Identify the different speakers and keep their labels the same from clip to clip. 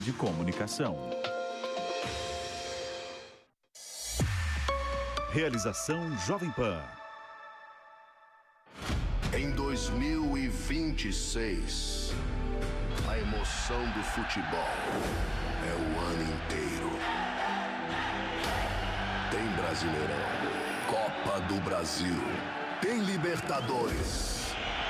Speaker 1: de comunicação. Realização Jovem Pan.
Speaker 2: Em 2026, a emoção do futebol é o ano inteiro. Tem Brasileirão, Copa do Brasil, tem Libertadores.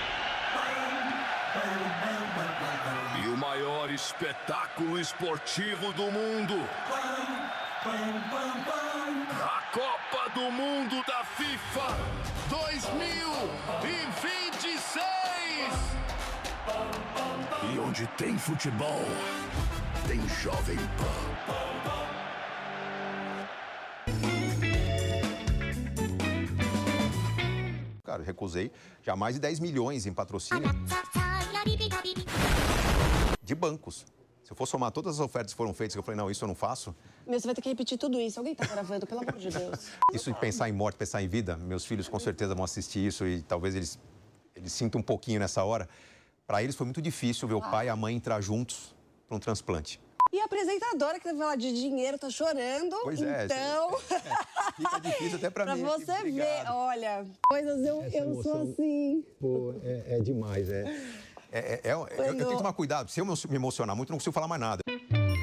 Speaker 2: E o maior espetáculo esportivo do mundo. A Copa do Mundo da FIFA 2026. E onde tem futebol, tem Jovem Pan.
Speaker 3: Cara, eu recusei já mais de 10 milhões em patrocínio de bancos. Se eu for somar todas as ofertas que foram feitas, que eu falei, não, isso eu não faço.
Speaker 4: Meu, você vai ter que repetir tudo isso. Alguém tá gravando, pelo amor de Deus.
Speaker 3: Isso de pensar em morte, pensar em vida, meus filhos com certeza vão assistir isso e talvez eles sintam um pouquinho nessa hora. Para eles foi muito difícil ver o pai e a mãe entrar juntos para um transplante.
Speaker 4: E a apresentadora que vai falar de dinheiro tá chorando,
Speaker 3: pois é,
Speaker 4: então...
Speaker 3: Fica difícil até para mim.
Speaker 4: Pra você ver, olha, coisas eu sou assim.
Speaker 3: Pô, é demais, eu tenho que tomar cuidado, se eu me emocionar muito, eu não consigo falar mais nada.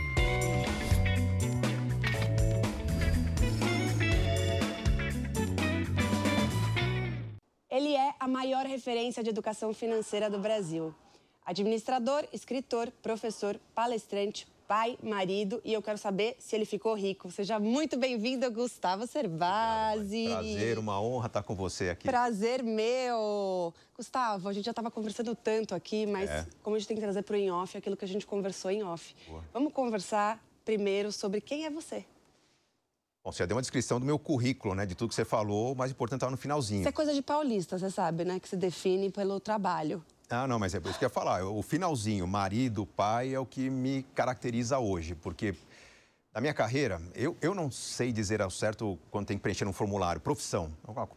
Speaker 4: Ele é a maior referência de educação financeira do Brasil. Administrador, escritor, professor, palestrante, pai, marido, e eu quero saber se ele ficou rico. Seja muito bem-vindo, Gustavo Cerbasi.
Speaker 3: Prazer, uma honra estar com você aqui.
Speaker 4: Prazer meu. Gustavo, a gente já estava conversando tanto aqui, mas como a gente tem que trazer para o in-off aquilo que a gente conversou em off. Boa. Vamos conversar primeiro sobre quem é você.
Speaker 3: Bom, você já deu uma descrição do meu currículo, né? De tudo que você falou, o mais importante estava no finalzinho.
Speaker 4: Isso é coisa de paulista, você sabe, né? Que se define pelo trabalho.
Speaker 3: Ah, não, mas é por isso que eu ia falar. O finalzinho, marido, pai, é o que me caracteriza hoje. Porque na minha carreira, eu não sei dizer ao certo quando tem que preencher um formulário. Profissão.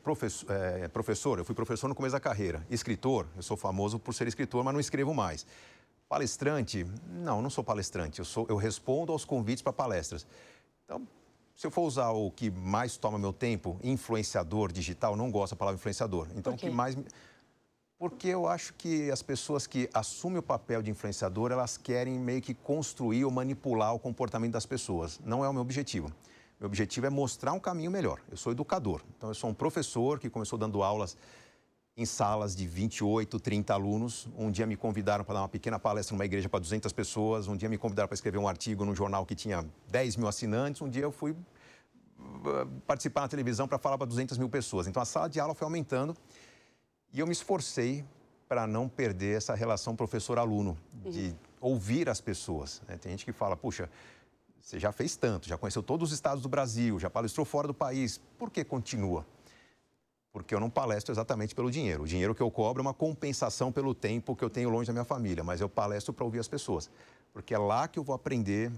Speaker 3: Professor, eu fui professor no começo da carreira. Escritor, eu sou famoso por ser escritor, mas não escrevo mais. Palestrante, não sou palestrante. Eu respondo aos convites para palestras. Então, se eu for usar o que mais toma meu tempo, influenciador digital, não gosto da palavra influenciador. Então, o que mais... Porque eu acho que as pessoas que assumem o papel de influenciador, elas querem meio que construir ou manipular o comportamento das pessoas. Não é o meu objetivo. Meu objetivo é mostrar um caminho melhor. Eu sou educador. Então, eu sou um professor que começou dando aulas em salas de 28, 30 alunos. Um dia me convidaram para dar uma pequena palestra numa igreja para 200 pessoas. Um dia me convidaram para escrever um artigo num jornal que tinha 10 mil assinantes. Um dia eu fui participar na televisão para falar para 200 mil pessoas. Então, a sala de aula foi aumentando. E eu me esforcei para não perder essa relação professor-aluno, de ouvir as pessoas. Né? Tem gente que fala, puxa, você já fez tanto, já conheceu todos os estados do Brasil, já palestrou fora do país, por que continua? Porque eu não palestro exatamente pelo dinheiro. O dinheiro que eu cobro é uma compensação pelo tempo que eu tenho longe da minha família, mas eu palestro para ouvir as pessoas. Porque é lá que eu vou aprender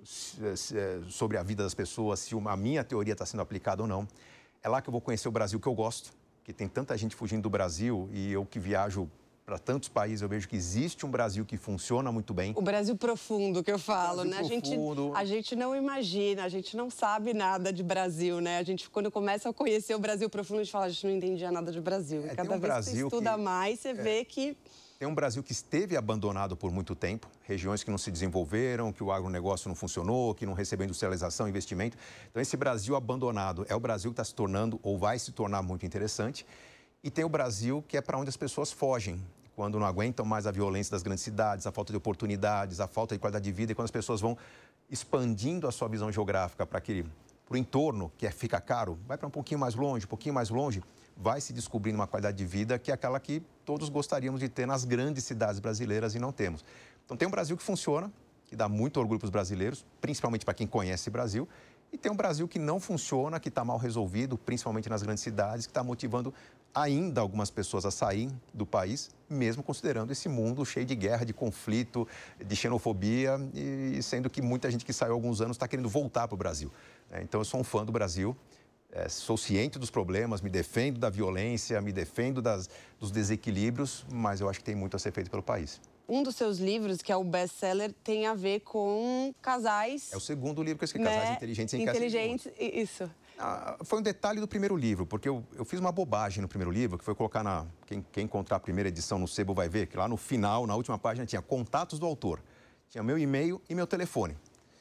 Speaker 3: sobre a vida das pessoas, se a minha teoria está sendo aplicada ou não. É lá que eu vou conhecer o Brasil que eu gosto. Que tem tanta gente fugindo do Brasil e eu que viajo para tantos países, eu vejo que existe um Brasil que funciona muito bem.
Speaker 4: O Brasil profundo que eu falo, né?
Speaker 3: Profundo.
Speaker 4: A gente não imagina, a gente não sabe nada de Brasil, né? A gente, quando começa a conhecer o Brasil profundo, a gente fala, a gente não entendia nada de Brasil. Cada vez que você estuda mais, você vê que...
Speaker 3: Tem um Brasil que esteve abandonado por muito tempo, regiões que não se desenvolveram, que o agronegócio não funcionou, que não recebeu industrialização, investimento. Então, esse Brasil abandonado é o Brasil que está se tornando ou vai se tornar muito interessante. E tem o Brasil que é para onde as pessoas fogem, quando não aguentam mais a violência das grandes cidades, a falta de oportunidades, a falta de qualidade de vida. E quando as pessoas vão expandindo a sua visão geográfica para o entorno, que fica caro, vai para um pouquinho mais longe, vai se descobrindo uma qualidade de vida que é aquela que todos gostaríamos de ter nas grandes cidades brasileiras e não temos. Então tem um Brasil que funciona, que dá muito orgulho para os brasileiros, principalmente para quem conhece o Brasil, e tem um Brasil que não funciona, que está mal resolvido, principalmente nas grandes cidades, que está motivando ainda algumas pessoas a sair do país, mesmo considerando esse mundo cheio de guerra, de conflito, de xenofobia, e sendo que muita gente que saiu há alguns anos está querendo voltar para o Brasil. Então eu sou um fã do Brasil. Sou ciente dos problemas, me defendo da violência, me defendo dos desequilíbrios, mas eu acho que tem muito a ser feito pelo país.
Speaker 4: Um dos seus livros, que é o best-seller, tem a ver com casais...
Speaker 3: É o segundo livro que eu escrevi, Casais Inteligentes Enquecem Juntos.
Speaker 4: Isso.
Speaker 3: Foi um detalhe do primeiro livro, porque eu fiz uma bobagem no primeiro livro, que foi colocar quem encontrar a primeira edição no sebo vai ver, que lá no final, na última página, tinha contatos do autor. Tinha meu e-mail e meu telefone.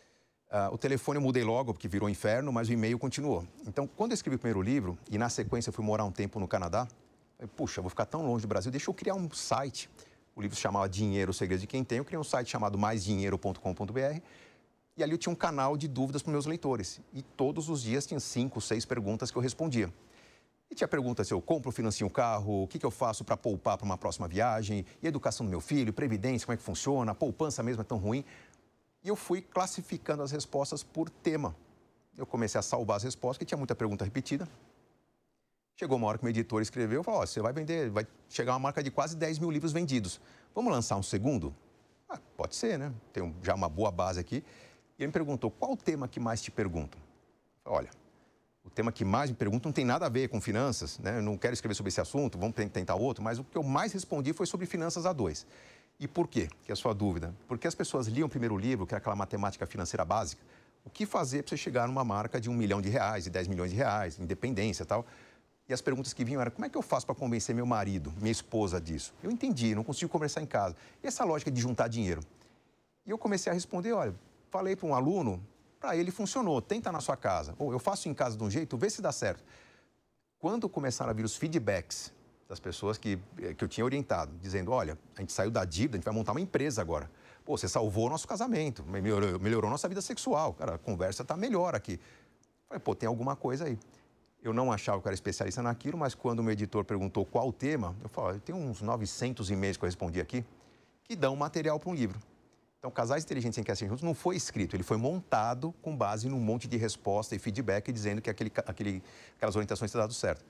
Speaker 3: O telefone eu mudei logo, porque virou inferno, mas o e-mail continuou. Então, quando eu escrevi o primeiro livro, e na sequência eu fui morar um tempo no Canadá, falei, puxa, eu vou ficar tão longe do Brasil, deixa eu criar um site. O livro se chamava Dinheiro, o Segredo de Quem Tem. Eu criei um site chamado maisdinheiro.com.br. E ali eu tinha um canal de dúvidas para os meus leitores. E todos os dias tinha 5, 6 perguntas que eu respondia. E tinha perguntas se eu compro ou financio um carro, o que eu faço para poupar para uma próxima viagem, e a educação do meu filho, previdência, como é que funciona, a poupança mesmo é tão ruim. E eu fui classificando as respostas por tema. Eu comecei a salvar as respostas, porque tinha muita pergunta repetida. Chegou uma hora que o meu editor escreveu e falou, você vai vender, vai chegar uma marca de quase 10 mil livros vendidos. Vamos lançar um segundo? Pode ser, né? Tem já uma boa base aqui. E ele me perguntou, qual o tema que mais te perguntam? Olha, o tema que mais me perguntam não tem nada a ver com finanças, né? Eu não quero escrever sobre esse assunto, vamos tentar outro, mas o que eu mais respondi foi sobre finanças A2. E por quê? Que é a sua dúvida. Porque as pessoas liam o primeiro livro, que é aquela matemática financeira básica, o que fazer para você chegar numa marca de R$1 milhão, de 10 milhões de reais, independência e tal. E as perguntas que vinham eram, como é que eu faço para convencer meu marido, minha esposa disso? Eu entendi, não consigo conversar em casa. E essa lógica de juntar dinheiro? E eu comecei a responder, olha, falei para um aluno, para ele funcionou, tenta na sua casa. Ou eu faço em casa de um jeito, vê se dá certo. Quando começaram a vir os feedbacks das pessoas que eu tinha orientado, dizendo, olha, a gente saiu da dívida, a gente vai montar uma empresa agora. Pô, você salvou o nosso casamento, melhorou nossa vida sexual. Cara, a conversa está melhor aqui. Falei, pô, tem alguma coisa aí. Eu não achava que eu era especialista naquilo, mas quando o meu editor perguntou qual o tema, eu falei, tem uns 900 e-mails que eu respondi aqui, que dão material para um livro. Então, Casais Inteligentes Enquecem Juntos não foi escrito, ele foi montado com base num monte de resposta e feedback dizendo que aquelas orientações tinham dado certo.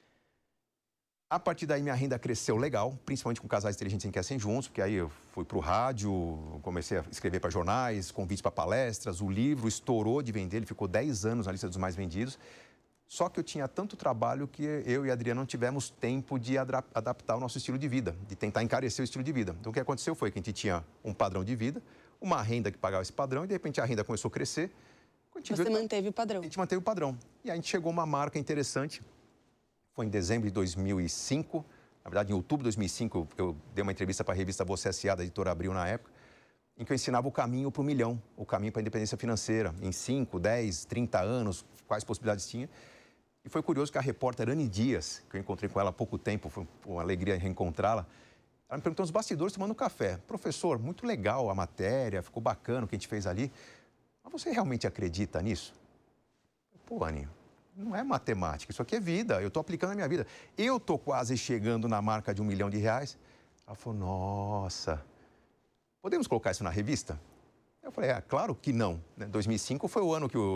Speaker 3: A partir daí, minha renda cresceu legal, principalmente com Casais Inteligentes Enquecem Juntos, porque aí eu fui para o rádio, comecei a escrever para jornais, convites para palestras, o livro estourou de vender, ele ficou 10 anos na lista dos mais vendidos. Só que eu tinha tanto trabalho que eu e a Adriana não tivemos tempo de adaptar o nosso estilo de vida, de tentar encarecer o estilo de vida. Então, o que aconteceu foi que a gente tinha um padrão de vida, uma renda que pagava esse padrão, e de repente a renda começou a crescer.
Speaker 4: Você manteve o padrão.
Speaker 3: A gente manteve o padrão. E aí a gente chegou a uma marca interessante. Foi em dezembro de 2005. Na verdade, em outubro de 2005, eu dei uma entrevista para a revista Você S.A., da editora Abril na época, em que eu ensinava o caminho para o milhão, o caminho para a independência financeira, em 5, 10, 30 anos, quais possibilidades tinha. E foi curioso que a repórter Anne Dias, que eu encontrei com ela há pouco tempo, foi uma alegria reencontrá-la, ela me perguntou nos bastidores tomando café. Professor, muito legal a matéria, ficou bacana o que a gente fez ali, mas você realmente acredita nisso? Pô, Anne, não é matemática, isso aqui é vida, eu estou aplicando na minha vida. Eu estou quase chegando na marca de R$1 milhão. Ela falou, nossa, podemos colocar isso na revista? Eu falei, claro que não. 2005 foi o ano que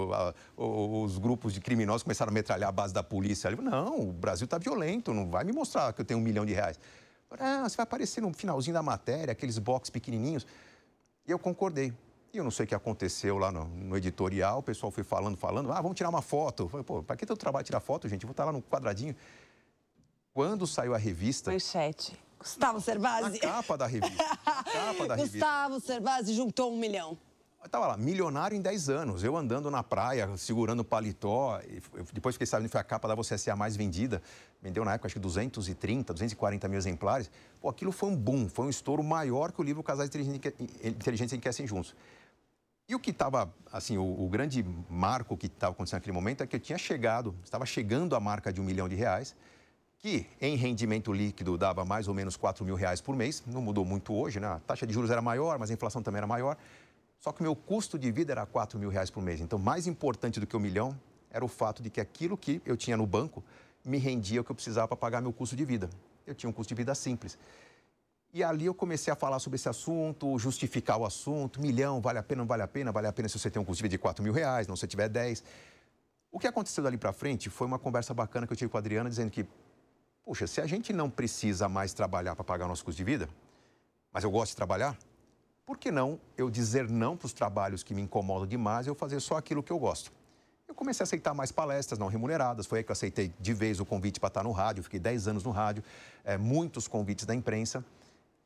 Speaker 3: os grupos de criminosos começaram a metralhar a base da polícia. Eu falei, não, o Brasil está violento, não vai me mostrar que eu tenho R$1 milhão. Eu falei, você vai aparecer no finalzinho da matéria, aqueles box pequenininhos. E eu concordei. E eu não sei o que aconteceu lá no editorial, o pessoal foi falando, vamos tirar uma foto. Eu falei, pô, para que teu trabalho tirar foto, gente? Eu vou estar lá no quadradinho. Quando saiu a revista...
Speaker 4: Manchete. Gustavo Cerbasi.
Speaker 3: Na capa da revista.
Speaker 4: Gustavo Cerbasi juntou R$1 milhão.
Speaker 3: Eu estava lá, milionário em 10 anos. Eu andando na praia, segurando paletó. Depois fiquei sabendo que foi a capa da Você S.A. mais vendida. Vendeu na época, acho que 230, 240 mil exemplares. Pô, aquilo foi um boom, foi um estouro maior que o livro Casais Inteligentes Enquecem Juntos. E o que estava, assim, o grande marco que estava acontecendo naquele momento é que eu tinha estava chegando a marca de R$1 milhão, que em rendimento líquido dava mais ou menos R$4 mil por mês. Não mudou muito hoje, né? A taxa de juros era maior, mas a inflação também era maior. Só que o meu custo de vida era R$4 mil por mês. Então, mais importante do que R$1 milhão era o fato de que aquilo que eu tinha no banco me rendia o que eu precisava para pagar meu custo de vida. Eu tinha um custo de vida simples. E ali eu comecei a falar sobre esse assunto, justificar o assunto. R$1 milhão, vale a pena, não vale a pena? Vale a pena se você tem um custo de vida de R$4 mil, não se você tiver 10. O que aconteceu dali para frente foi uma conversa bacana que eu tive com a Adriana, dizendo que, puxa, se a gente não precisa mais trabalhar para pagar o nosso custo de vida, mas eu gosto de trabalhar, por que não eu dizer não para os trabalhos que me incomodam demais e eu fazer só aquilo que eu gosto? Eu comecei a aceitar mais palestras não remuneradas, foi aí que eu aceitei de vez o convite para estar no rádio, fiquei 10 anos no rádio, muitos convites da imprensa.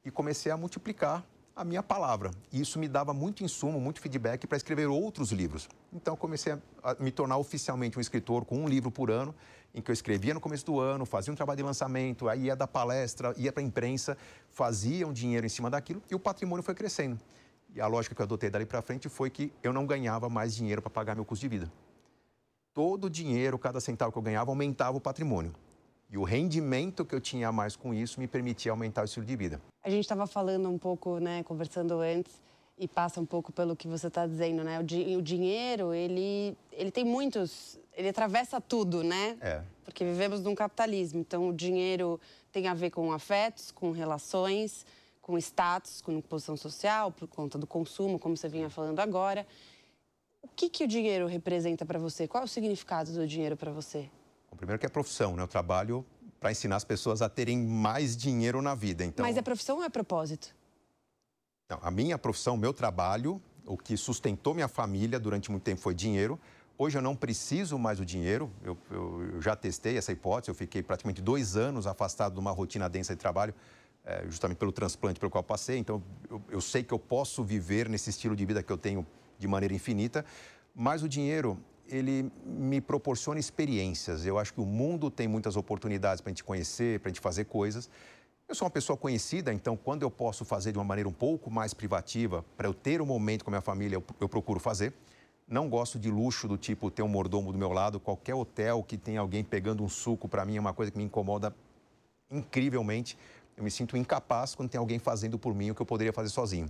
Speaker 3: e comecei a multiplicar a minha palavra. E isso me dava muito insumo, muito feedback para escrever outros livros. Então, comecei a me tornar oficialmente um escritor com um livro por ano, em que eu escrevia no começo do ano, fazia um trabalho de lançamento, aí ia dar palestra, ia para a imprensa, fazia um dinheiro em cima daquilo e o patrimônio foi crescendo. E a lógica que eu adotei dali para frente foi que eu não ganhava mais dinheiro para pagar meu custo de vida. Todo o dinheiro, cada centavo que eu ganhava, aumentava o patrimônio. E o rendimento que eu tinha a mais com isso me permitia aumentar o estilo de vida.
Speaker 4: A gente estava falando um pouco, né, conversando antes, e passa um pouco pelo que você está dizendo, né? O dinheiro, ele tem muitos... Ele atravessa tudo, né?
Speaker 3: É.
Speaker 4: Porque vivemos num capitalismo. Então, o dinheiro tem a ver com afetos, com relações, com status, com posição social, por conta do consumo, como você vinha falando agora. O que o dinheiro representa para você? Qual é o significado do dinheiro para você?
Speaker 3: Bom, primeiro que é profissão, né? Eu trabalho para ensinar as pessoas a terem mais dinheiro na vida. Então...
Speaker 4: Mas é profissão ou é propósito?
Speaker 3: Não, a minha profissão, meu trabalho, o que sustentou minha família durante muito tempo foi dinheiro. Hoje eu não preciso mais do dinheiro, eu já testei essa hipótese, eu fiquei praticamente 2 anos afastado de uma rotina densa de trabalho, justamente pelo transplante pelo qual passei. Então, eu sei que eu posso viver nesse estilo de vida que eu tenho de maneira infinita, mas o dinheiro, ele me proporciona experiências. Eu acho que o mundo tem muitas oportunidades para a gente conhecer, para a gente fazer coisas. Eu sou uma pessoa conhecida, então, quando eu posso fazer de uma maneira um pouco mais privativa, para eu ter um momento com a minha família, eu procuro fazer. Não gosto de luxo do tipo ter um mordomo do meu lado. Qualquer hotel que tem alguém pegando um suco, para mim, é uma coisa que me incomoda incrivelmente. Eu me sinto incapaz quando tem alguém fazendo por mim o que eu poderia fazer sozinho.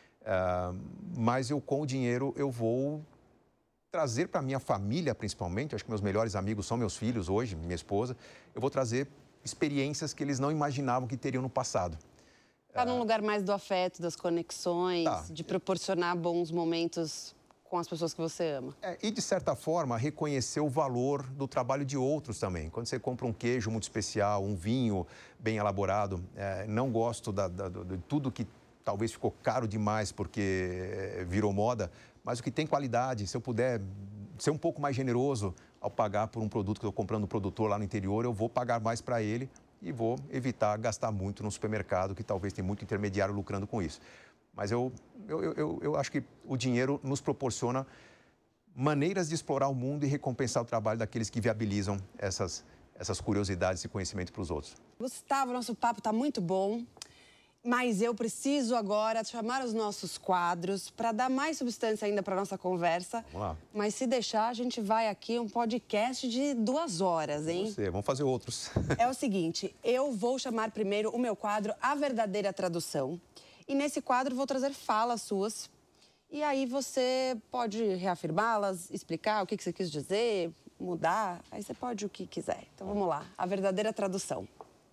Speaker 3: Mas eu, com o dinheiro, eu vou trazer para minha família, principalmente, acho que meus melhores amigos são meus filhos hoje, minha esposa, eu vou trazer experiências que eles não imaginavam que teriam no passado.
Speaker 4: Está num lugar mais do afeto, das conexões, de proporcionar bons momentos com as pessoas que você ama.
Speaker 3: E, de certa forma, reconhecer o valor do trabalho de outros também. Quando você compra um queijo muito especial, um vinho bem elaborado, não gosto de tudo que talvez ficou caro demais porque virou moda, mas o que tem qualidade, se eu puder ser um pouco mais generoso ao pagar por um produto que eu estou comprando no produtor lá no interior, eu vou pagar mais para ele e vou evitar gastar muito no supermercado, que talvez tem muito intermediário lucrando com isso. Mas eu acho que o dinheiro nos proporciona maneiras de explorar o mundo e recompensar o trabalho daqueles que viabilizam essas curiosidades e conhecimento para os outros.
Speaker 4: Gustavo, nosso papo está muito bom, mas eu preciso agora chamar os nossos quadros para dar mais substância ainda para a nossa conversa.
Speaker 3: Vamos lá.
Speaker 4: Mas se deixar, a gente vai aqui um podcast de 2 horas, hein?
Speaker 3: Vamos fazer outros.
Speaker 4: É o seguinte, eu vou chamar primeiro o meu quadro A Verdadeira Tradução. E nesse quadro vou trazer falas suas. E aí você pode reafirmá-las, explicar o que você quis dizer, mudar. Aí você pode o que quiser. Então vamos lá. A verdadeira tradução.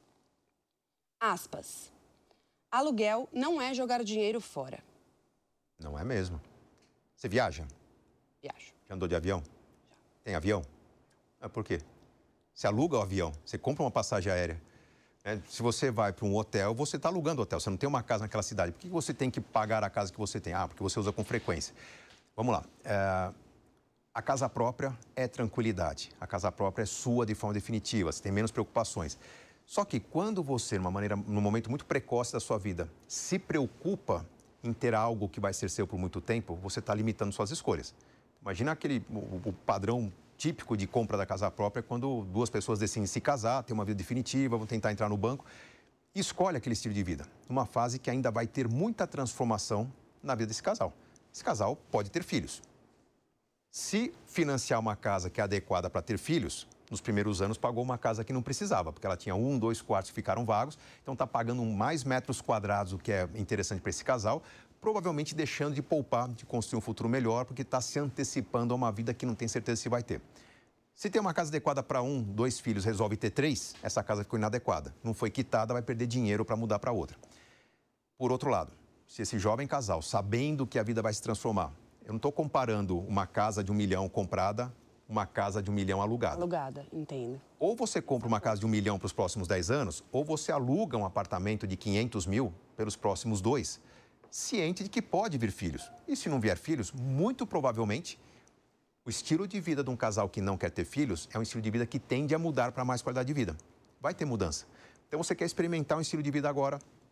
Speaker 4: Aspas. Aluguel não é jogar dinheiro fora.
Speaker 3: Não é mesmo. Você viaja?
Speaker 4: Viajo.
Speaker 3: Já andou de avião?
Speaker 4: Já.
Speaker 3: Tem avião? Por quê? Você aluga o avião, você compra uma passagem aérea. Se você vai para um hotel, você está alugando o hotel, você não tem uma casa naquela cidade. Por que você tem que pagar a casa que você tem? Porque você usa com frequência. Vamos lá. A casa própria é tranquilidade. A casa própria é sua de forma definitiva, você tem menos preocupações. Só que quando você, num momento muito precoce da sua vida, se preocupa em ter algo que vai ser seu por muito tempo, você está limitando suas escolhas. Imagina o padrão típico de compra da casa própria quando 2 pessoas decidem se casar, ter uma vida definitiva, vão tentar entrar no banco e escolhe aquele estilo de vida. Numa fase que ainda vai ter muita transformação na vida desse casal. Esse casal pode ter filhos. Se financiar uma casa que é adequada para ter filhos, nos primeiros anos pagou uma casa que não precisava, porque ela tinha 1, 2 quartos que ficaram vagos, então está pagando mais metros quadrados, o que é interessante para esse casal, provavelmente deixando de poupar, de construir um futuro melhor, porque está se antecipando a uma vida que não tem certeza se vai ter. Se tem uma casa adequada para 1, 2 filhos, resolve ter 3, essa casa ficou inadequada. Não foi quitada, vai perder dinheiro para mudar para outra. Por outro lado, se esse jovem casal, sabendo que a vida vai se transformar, eu não estou comparando uma casa de 1 milhão comprada, uma casa de 1 milhão alugada.
Speaker 4: Alugada, entendo.
Speaker 3: Ou você compra uma casa de 1 milhão para os próximos 10 anos, ou você aluga um apartamento de 500 mil pelos próximos 2, ciente de que pode vir filhos. E se não vier filhos, muito provavelmente, o estilo de vida de um casal que não quer ter filhos é um estilo de vida que tende a mudar para mais qualidade de vida. Vai ter mudança. Então, você quer experimentar um estilo de vida agora?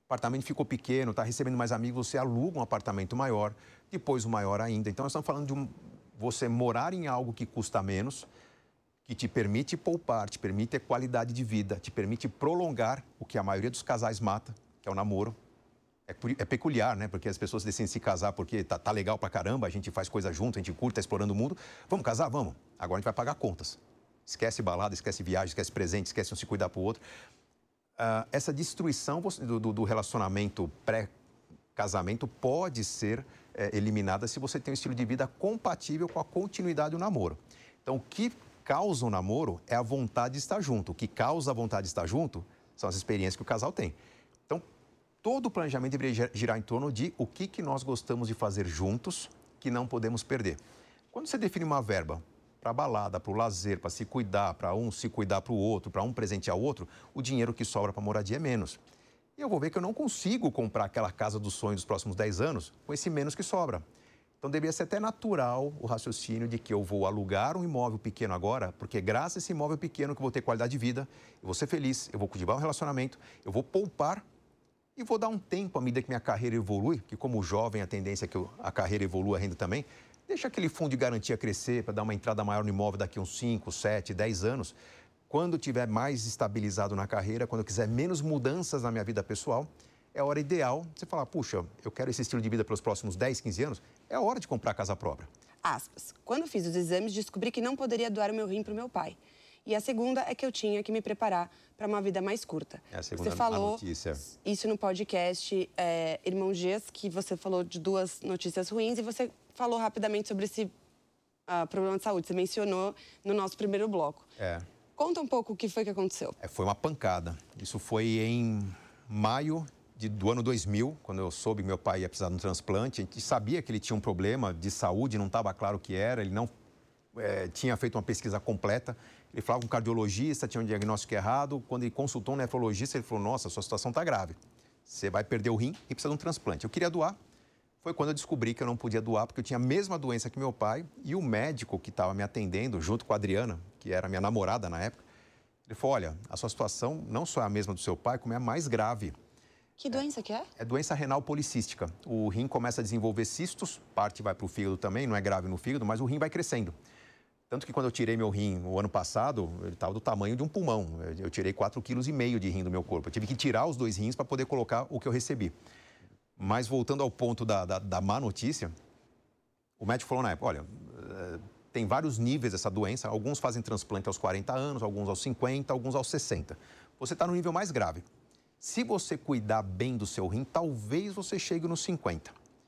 Speaker 3: O apartamento ficou pequeno, está recebendo mais amigos, você aluga um apartamento maior, depois um maior ainda. Então, nós estamos falando de você morar em algo que custa menos, que te permite poupar, te permite ter qualidade de vida, te permite prolongar o que a maioria dos casais mata, que é o namoro. É peculiar, né? Porque as pessoas decidem se casar porque tá legal pra caramba, a gente faz coisa junto, a gente curta, tá explorando o mundo. Vamos casar? Vamos. Agora a gente vai pagar contas. Esquece balada, esquece viagem, esquece presente, esquece um se cuidar pro outro. Essa destruição do relacionamento pré-casamento pode ser eliminada se você tem um estilo de vida compatível com a continuidade do namoro. Então, o que causa o namoro é a vontade de estar junto. O que causa a vontade de estar junto são as experiências que o casal tem. Então, todo o planejamento deveria girar em torno de o que nós gostamos de fazer juntos que não podemos perder. Quando você define uma verba para a balada, para o lazer, para se cuidar, para um se cuidar para o outro, para um presentear o outro, o dinheiro que sobra para moradia é menos. E eu vou ver que eu não consigo comprar aquela casa dos sonhos dos próximos 10 anos com esse menos que sobra. Então, deveria ser até natural o raciocínio de que eu vou alugar um imóvel pequeno agora, porque graças a esse imóvel pequeno que eu vou ter qualidade de vida, eu vou ser feliz, eu vou cultivar um relacionamento, eu vou poupar e vou dar um tempo à medida que minha carreira evolui, que como jovem a tendência é que a carreira evolua, a renda também, deixa aquele fundo de garantia crescer para dar uma entrada maior no imóvel daqui a uns 5, 7, 10 anos. Quando eu estiver mais estabilizado na carreira, quando eu quiser menos mudanças na minha vida pessoal, é a hora ideal de você falar, puxa, eu quero esse estilo de vida pelos próximos 10, 15 anos, é a hora de comprar casa própria.
Speaker 4: Aspas. Quando fiz os exames, descobri que não poderia doar o meu rim para o meu pai. E a segunda é que eu tinha que me preparar para uma vida mais curta.
Speaker 3: É a segunda
Speaker 4: você falou
Speaker 3: notícia.
Speaker 4: Isso no podcast Irmão Dias, que você falou de 2 notícias ruins e você falou rapidamente sobre esse problema de saúde. Você mencionou no nosso primeiro bloco. Conta um pouco o que foi que aconteceu.
Speaker 3: Foi uma pancada. Isso foi em maio do ano 2000, quando eu soube que meu pai ia precisar de um transplante. A gente sabia que ele tinha um problema de saúde, não estava claro o que era, ele não tinha feito uma pesquisa completa. Ele falava com um cardiologista, tinha um diagnóstico errado. Quando ele consultou um nefrologista, ele falou, nossa, sua situação está grave. Você vai perder o rim e precisa de um transplante. Eu queria doar. Foi quando eu descobri que eu não podia doar, porque eu tinha a mesma doença que meu pai. E o médico que estava me atendendo, junto com a Adriana, que era minha namorada na época, ele falou, olha, a sua situação não só é a mesma do seu pai, como é a mais grave.
Speaker 4: Que doença que é?
Speaker 3: É doença renal policística. O rim começa a desenvolver cistos, parte vai para o fígado também, não é grave no fígado, mas o rim vai crescendo. Tanto que quando eu tirei meu rim o ano passado, ele estava do tamanho de um pulmão. Eu tirei 4,5 kg de rim do meu corpo. Eu tive que tirar os 2 rins para poder colocar o que eu recebi. Mas voltando ao ponto da má notícia, o médico falou na época, olha, tem vários níveis dessa doença. Alguns fazem transplante aos 40 anos, alguns aos 50, alguns aos 60. Você está no nível mais grave. Se você cuidar bem do seu rim, talvez você chegue nos 50.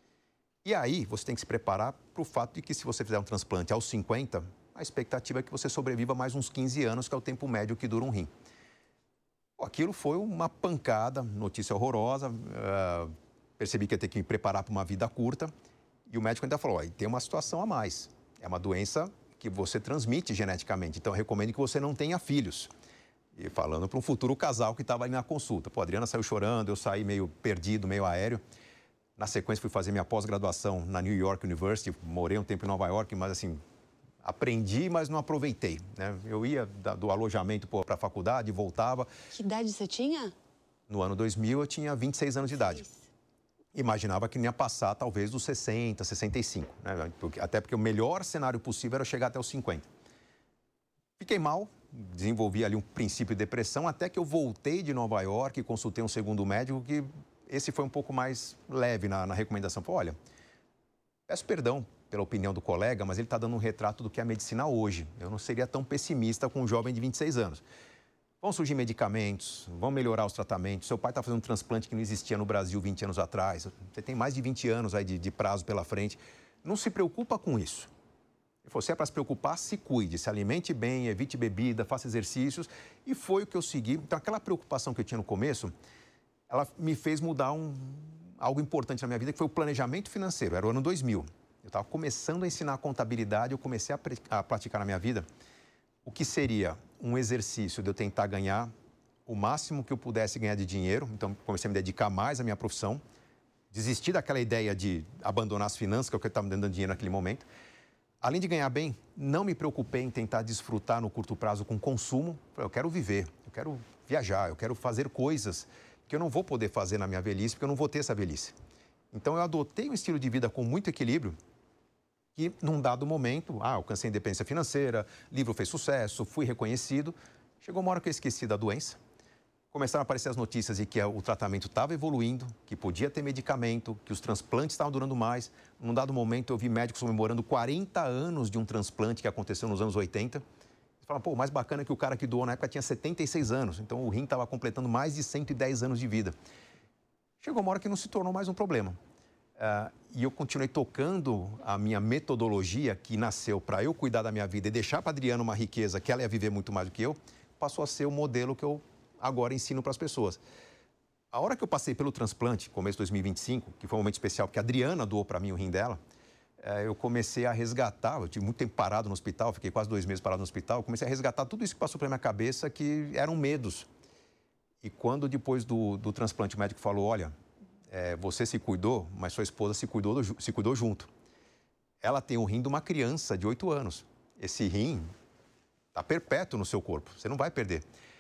Speaker 3: E aí, você tem que se preparar para o fato de que se você fizer um transplante aos 50, a expectativa é que você sobreviva mais uns 15 anos, que é o tempo médio que dura um rim. Aquilo foi uma pancada, notícia horrorosa. Percebi que ia ter que me preparar para uma vida curta. E o médico ainda falou, tem uma situação a mais. É uma doença que você transmite geneticamente. Então, eu recomendo que você não tenha filhos. E falando para um futuro casal que estava ali na consulta. Pô, a Adriana saiu chorando, eu saí meio perdido, meio aéreo. Na sequência, fui fazer minha pós-graduação na New York University. Morei um tempo em Nova York, mas assim, aprendi, mas não aproveitei, né? Eu ia do alojamento para a faculdade, voltava.
Speaker 4: Que idade você tinha?
Speaker 3: No ano 2000, eu tinha 26 anos de idade. Imaginava que não ia passar, talvez, dos 60, 65. Né? Até porque o melhor cenário possível era chegar até os 50. Fiquei mal, desenvolvi ali um princípio de depressão, até que eu voltei de Nova York e consultei um segundo médico, que esse foi um pouco mais leve na recomendação. Falei, olha, peço perdão pela opinião do colega, mas ele está dando um retrato do que é a medicina hoje. Eu não seria tão pessimista com um jovem de 26 anos. Vão surgir medicamentos, vão melhorar os tratamentos. Seu pai está fazendo um transplante que não existia no Brasil 20 anos atrás. Você tem mais de 20 anos aí de prazo pela frente. Não se preocupa com isso. Ele falou, se é para se preocupar, se cuide, se alimente bem, evite bebida, faça exercícios. E foi o que eu segui. Então, aquela preocupação que eu tinha no começo, ela me fez mudar algo importante na minha vida, que foi o planejamento financeiro. Era o ano 2000. Eu estava começando a ensinar contabilidade, eu comecei a praticar na minha vida o que seria um exercício de eu tentar ganhar o máximo que eu pudesse ganhar de dinheiro. Então, comecei a me dedicar mais à minha profissão, desistir daquela ideia de abandonar as finanças, que é o que estava me dando dinheiro naquele momento. Além de ganhar bem, não me preocupei em tentar desfrutar no curto prazo com consumo. Eu quero viver, eu quero viajar, eu quero fazer coisas que eu não vou poder fazer na minha velhice, porque eu não vou ter essa velhice. Então, eu adotei um estilo de vida com muito equilíbrio e, num dado momento, alcancei a independência financeira, livro fez sucesso, fui reconhecido. Chegou uma hora que eu esqueci da doença. Começaram a aparecer as notícias de que o tratamento estava evoluindo, que podia ter medicamento, que os transplantes estavam durando mais. Num dado momento, eu vi médicos comemorando 40 anos de um transplante que aconteceu nos anos 80. Eles falaram, pô, o mais bacana é que o cara que doou na época tinha 76 anos. Então, o rim estava completando mais de 110 anos de vida. Chegou uma hora que não se tornou mais um problema. E eu continuei tocando a minha metodologia, que nasceu para eu cuidar da minha vida e deixar para a Adriana uma riqueza que ela ia viver muito mais do que eu, passou a ser o modelo que eu agora ensino para as pessoas. A hora que eu passei pelo transplante, começo de 2025, que foi um momento especial, porque a Adriana doou para mim o rim dela, eu comecei a resgatar, eu tive muito tempo parado no hospital, fiquei quase 2 meses parado no hospital, comecei a resgatar tudo isso que passou pela minha cabeça, que eram medos. E quando depois do transplante o médico falou, olha, você se cuidou, mas sua esposa se cuidou junto. Ela tem o rim de uma criança de 8 anos. Esse rim está perpétuo no seu corpo, você não vai perder.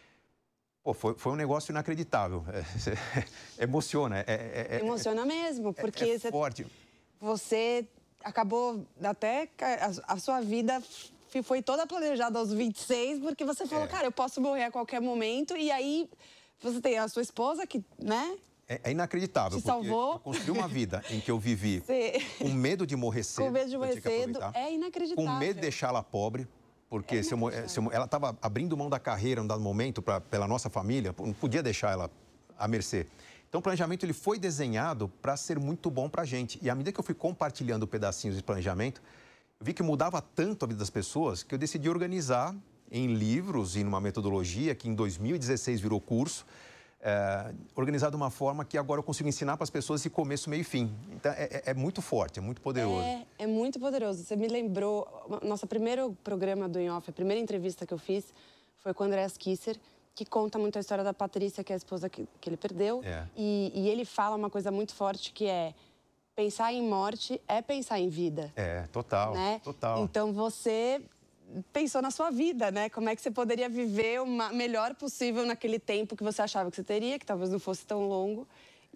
Speaker 3: Pô, foi um negócio inacreditável. Emociona.
Speaker 4: Emociona mesmo, porque
Speaker 3: forte.
Speaker 4: Você acabou até... A sua vida foi toda planejada aos 26, porque você falou, cara, eu posso morrer a qualquer momento. E aí você tem a sua esposa que, né?
Speaker 3: É inacreditável,
Speaker 4: te salvou.
Speaker 3: Eu construí uma vida em que eu vivi com medo de morrer cedo.
Speaker 4: Com medo de morrer cedo, é inacreditável.
Speaker 3: Com medo de deixá-la pobre. Porque ela estava abrindo mão da carreira num dado momento pela nossa família, não podia deixar ela à mercê. Então, o planejamento ele foi desenhado para ser muito bom para a gente. E à medida que eu fui compartilhando pedacinhos de planejamento, eu vi que mudava tanto a vida das pessoas que eu decidi organizar em livros e numa metodologia que em 2016 virou curso, organizado de uma forma que agora eu consigo ensinar para as pessoas esse começo, meio e fim. Então, é muito forte, é muito poderoso.
Speaker 4: É muito poderoso. Você me lembrou, nosso primeiro programa do In Off, a primeira entrevista que eu fiz foi com o Andreas Kisser, que conta muito a história da Patrícia, que é a esposa que ele perdeu. E ele fala uma coisa muito forte, que é pensar em morte é pensar em vida.
Speaker 3: Total,
Speaker 4: né?
Speaker 3: Total.
Speaker 4: Então, você pensou na sua vida, né? Como é que você poderia viver o melhor possível naquele tempo que você achava que você teria, que talvez não fosse tão longo.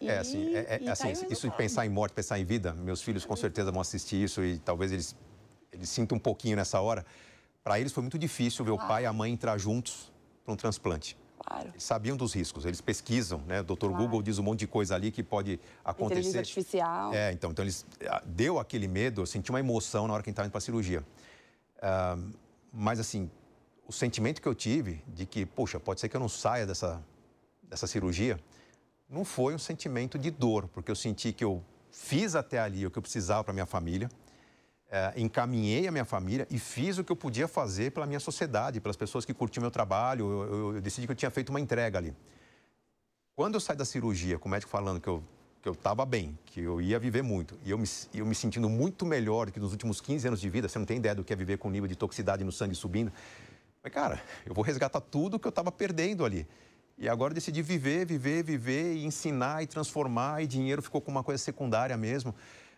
Speaker 3: Isso de pensar em morte, pensar em vida, meus filhos com certeza vão assistir isso e talvez eles sintam um pouquinho nessa hora. Para eles foi muito difícil ver o pai e a mãe entrar juntos para um transplante.
Speaker 4: Claro.
Speaker 3: Eles sabiam dos riscos, eles pesquisam, né? O Dr. Google diz um monte de coisa ali que pode acontecer.
Speaker 4: Inteligência artificial.
Speaker 3: Então eles deu aquele medo, eu senti uma emoção na hora que estava indo para a cirurgia. Mas, assim, o sentimento que eu tive de que, poxa, pode ser que eu não saia dessa cirurgia, não foi um sentimento de dor, porque eu senti que eu fiz até ali o que eu precisava para minha família, encaminhei a minha família e fiz o que eu podia fazer pela minha sociedade, pelas pessoas que curtiam meu trabalho. Eu decidi que eu tinha feito uma entrega ali. Quando eu saí da cirurgia, com o médico falando que eu estava bem, que eu ia viver muito, e eu me sentindo muito melhor do que nos últimos 15 anos de vida, você não tem ideia do que é viver com o nível de toxicidade no sangue subindo. Mas, cara, eu vou resgatar tudo que eu estava perdendo ali. E agora eu decidi viver, e ensinar e transformar, e dinheiro ficou como uma coisa secundária mesmo.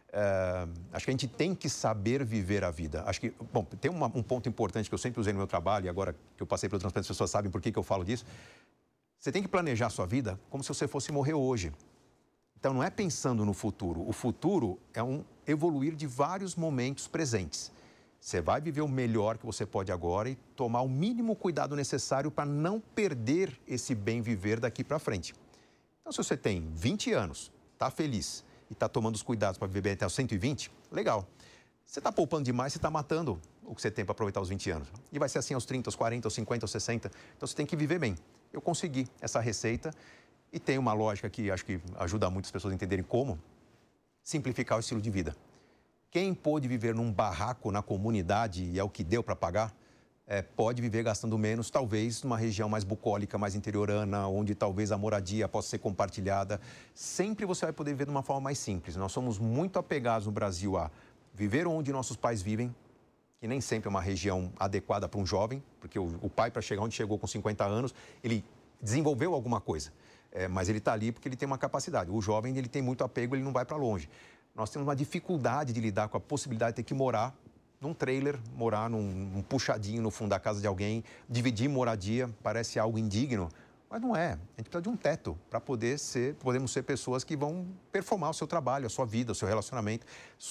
Speaker 3: Acho que a gente tem que saber viver a vida. Acho que, bom, tem um ponto importante que eu sempre usei no meu trabalho, e agora que eu passei pelo transplante, as pessoas sabem por que eu falo disso. Você tem que planejar a sua vida como se você fosse morrer hoje. Então, não é pensando no futuro. O futuro é um evoluir de vários momentos presentes. Você vai viver o melhor que você pode agora e tomar o mínimo cuidado necessário para não perder esse bem viver daqui para frente. Então, se você tem 20 anos, está feliz e está tomando os cuidados para viver até os 120, legal. Você está poupando demais, você está matando o que você tem para aproveitar os 20 anos. E vai ser assim aos 30, aos 40, aos 50, aos 60. Então, você tem que viver bem. Eu consegui essa receita. E tem uma lógica que acho que ajuda muitas pessoas a entenderem como simplificar o estilo de vida. Quem pôde viver num barraco na comunidade e é o que deu para pagar, pode viver gastando menos, talvez numa região mais bucólica, mais interiorana, onde talvez a moradia possa ser compartilhada. Sempre você vai poder viver de uma forma mais simples. Nós somos muito apegados no Brasil a viver onde nossos pais vivem, que nem sempre é uma região adequada para um jovem, porque o pai, para chegar onde chegou com 50 anos, ele desenvolveu alguma coisa. Mas ele está ali porque ele tem uma capacidade. O jovem, ele tem muito apego, ele não vai para longe. Nós temos uma dificuldade de lidar com a possibilidade de ter que morar num trailer, morar num puxadinho no fundo da casa de alguém, dividir moradia, parece algo indigno. Mas não é. A gente precisa de um teto para podemos ser pessoas que vão performar o seu trabalho, a sua vida, o seu relacionamento,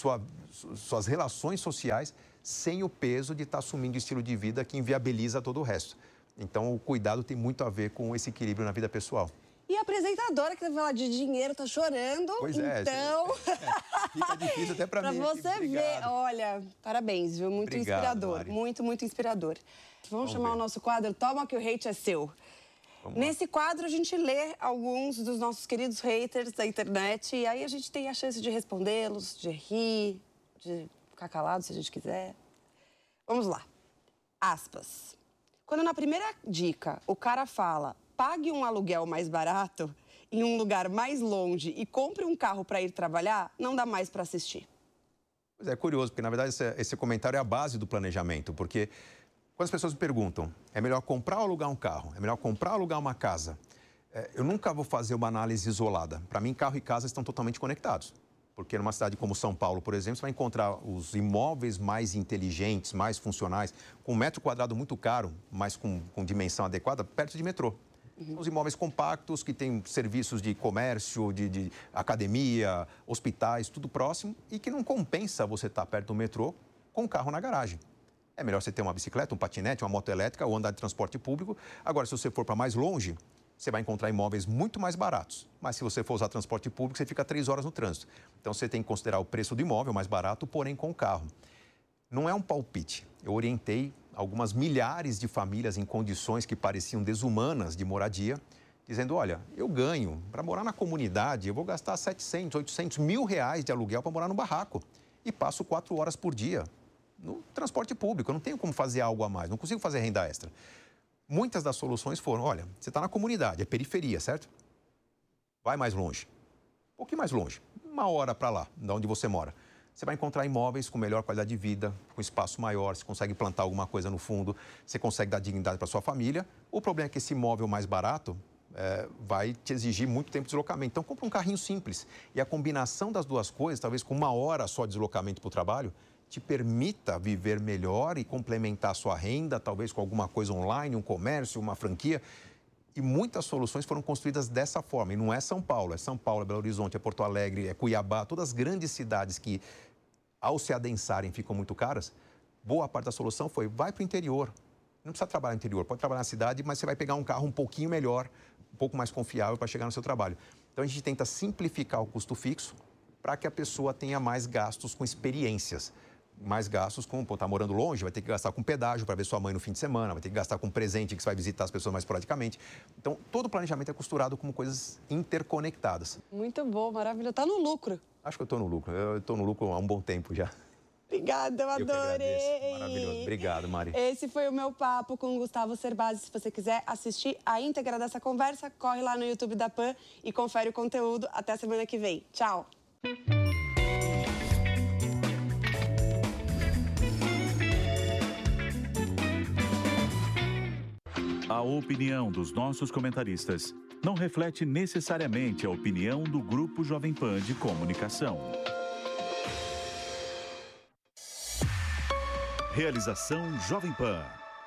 Speaker 3: suas relações sociais, sem o peso de estar assumindo um estilo de vida que inviabiliza todo o resto. Então, o cuidado tem muito a ver com esse equilíbrio na vida pessoal.
Speaker 4: E a apresentadora que vai falar de dinheiro tá chorando,
Speaker 3: pois é,
Speaker 4: então...
Speaker 3: Fica difícil até para mim.
Speaker 4: Para você ver, olha, parabéns, viu? Muito inspirador,
Speaker 3: Mari.
Speaker 4: muito inspirador. Vamos chamar o nosso quadro Toma que o Hate é Seu. Nesse quadro, a gente lê alguns dos nossos queridos haters da internet e aí a gente tem a chance de respondê-los, de rir, de ficar calado se a gente quiser. Vamos lá. Aspas. Quando na primeira dica o cara fala pague um aluguel mais barato em um lugar mais longe e compre um carro para ir trabalhar, não dá mais para assistir.
Speaker 3: Pois é, curioso, porque na verdade esse comentário é a base do planejamento, porque quando as pessoas me perguntam, é melhor comprar ou alugar um carro? É melhor comprar ou alugar uma casa? Eu nunca vou fazer uma análise isolada. Para mim, carro e casa estão totalmente conectados. Porque numa cidade como São Paulo, por exemplo, você vai encontrar os imóveis mais inteligentes, mais funcionais, com 1 metro quadrado muito caro, mas com dimensão adequada, perto de metrô. Os imóveis compactos, que têm serviços de comércio, de academia, hospitais, tudo próximo, e que não compensa você estar perto do metrô com um carro na garagem. É melhor você ter uma bicicleta, um patinete, uma moto elétrica ou andar de transporte público. Agora, se você for para mais longe, você vai encontrar imóveis muito mais baratos. Mas se você for usar transporte público, você fica 3 horas no trânsito. Então, você tem que considerar o preço do imóvel mais barato, porém com o carro. Não é um palpite. Eu orientei algumas milhares de famílias em condições que pareciam desumanas de moradia, dizendo, olha, eu ganho, para morar na comunidade, eu vou gastar 700, 800 mil reais de aluguel para morar no barraco. E passo 4 horas por dia no transporte público. Eu não tenho como fazer algo a mais, não consigo fazer renda extra. Muitas das soluções foram, olha, você está na comunidade, é periferia, certo? Vai mais longe, um pouquinho mais longe, 1 hora para lá, de onde você mora. Você vai encontrar imóveis com melhor qualidade de vida, com espaço maior, você consegue plantar alguma coisa no fundo, você consegue dar dignidade para sua família. O problema é que esse imóvel mais barato vai te exigir muito tempo de deslocamento. Então, compra um carrinho simples. E a combinação das duas coisas, talvez com 1 hora só de deslocamento para o trabalho, te permita viver melhor e complementar a sua renda, talvez com alguma coisa online, um comércio, uma franquia. E muitas soluções foram construídas dessa forma. E não é São Paulo, é Belo Horizonte, é Porto Alegre, é Cuiabá, todas as grandes cidades que, ao se adensarem, ficam muito caras. Boa parte da solução foi, vai para o interior. Não precisa trabalhar no interior, pode trabalhar na cidade, mas você vai pegar um carro um pouquinho melhor, um pouco mais confiável para chegar no seu trabalho. Então, a gente tenta simplificar o custo fixo para que a pessoa tenha mais gastos com experiências. Mais gastos com, tá morando longe, vai ter que gastar com pedágio para ver sua mãe no fim de semana, vai ter que gastar com presente que você vai visitar as pessoas mais esporadicamente. Então, todo o planejamento é costurado como coisas interconectadas.
Speaker 4: Muito bom, maravilhoso. Tá no lucro.
Speaker 3: Acho que eu estou no lucro. Eu estou no lucro há um bom tempo já.
Speaker 4: Obrigada, eu adorei.
Speaker 3: Maravilhoso. Obrigado, Mari.
Speaker 4: Esse foi o meu papo com o Gustavo Cerbasi. Se você quiser assistir a íntegra dessa conversa, corre lá no YouTube da PAN e confere o conteúdo. Até a semana que vem. Tchau.
Speaker 1: A opinião dos nossos comentaristas não reflete necessariamente a opinião do Grupo Jovem Pan de Comunicação. Realização Jovem Pan.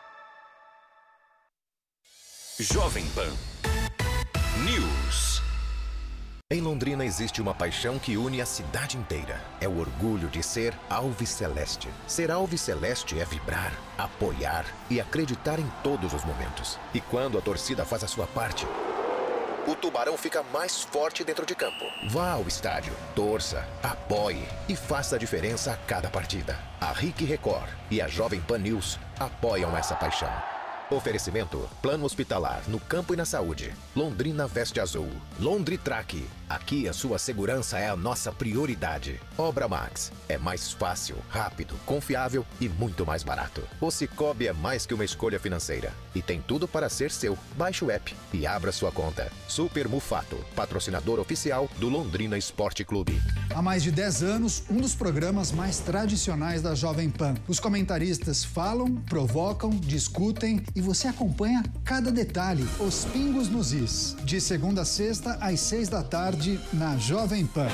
Speaker 5: Jovem Pan News. Em Londrina existe uma paixão que une a cidade inteira. É o orgulho de ser alviceleste. Ser alviceleste é vibrar, apoiar e acreditar em todos os momentos. E quando a torcida faz a sua parte, o Tubarão fica mais forte dentro de campo. Vá ao estádio, torça, apoie e faça a diferença a cada partida. A RIC Record e a Jovem Pan News apoiam essa paixão. Oferecimento: Plano Hospitalar no Campo e na Saúde. Londrina Veste Azul. Londritrack. Aqui a sua segurança é a nossa prioridade. Obra Max. É mais fácil, rápido, confiável e muito mais barato. O Cicobi é mais que uma escolha financeira e tem tudo para ser seu. Baixe o app e abra sua conta. Super Mufato, patrocinador oficial do Londrina Esporte Clube.
Speaker 6: Há mais de 10 anos, um dos programas mais tradicionais da Jovem Pan. Os comentaristas falam, provocam, discutem e você acompanha cada detalhe, os pingos nos is. De segunda a sexta, às 6 da tarde, na Jovem Pan.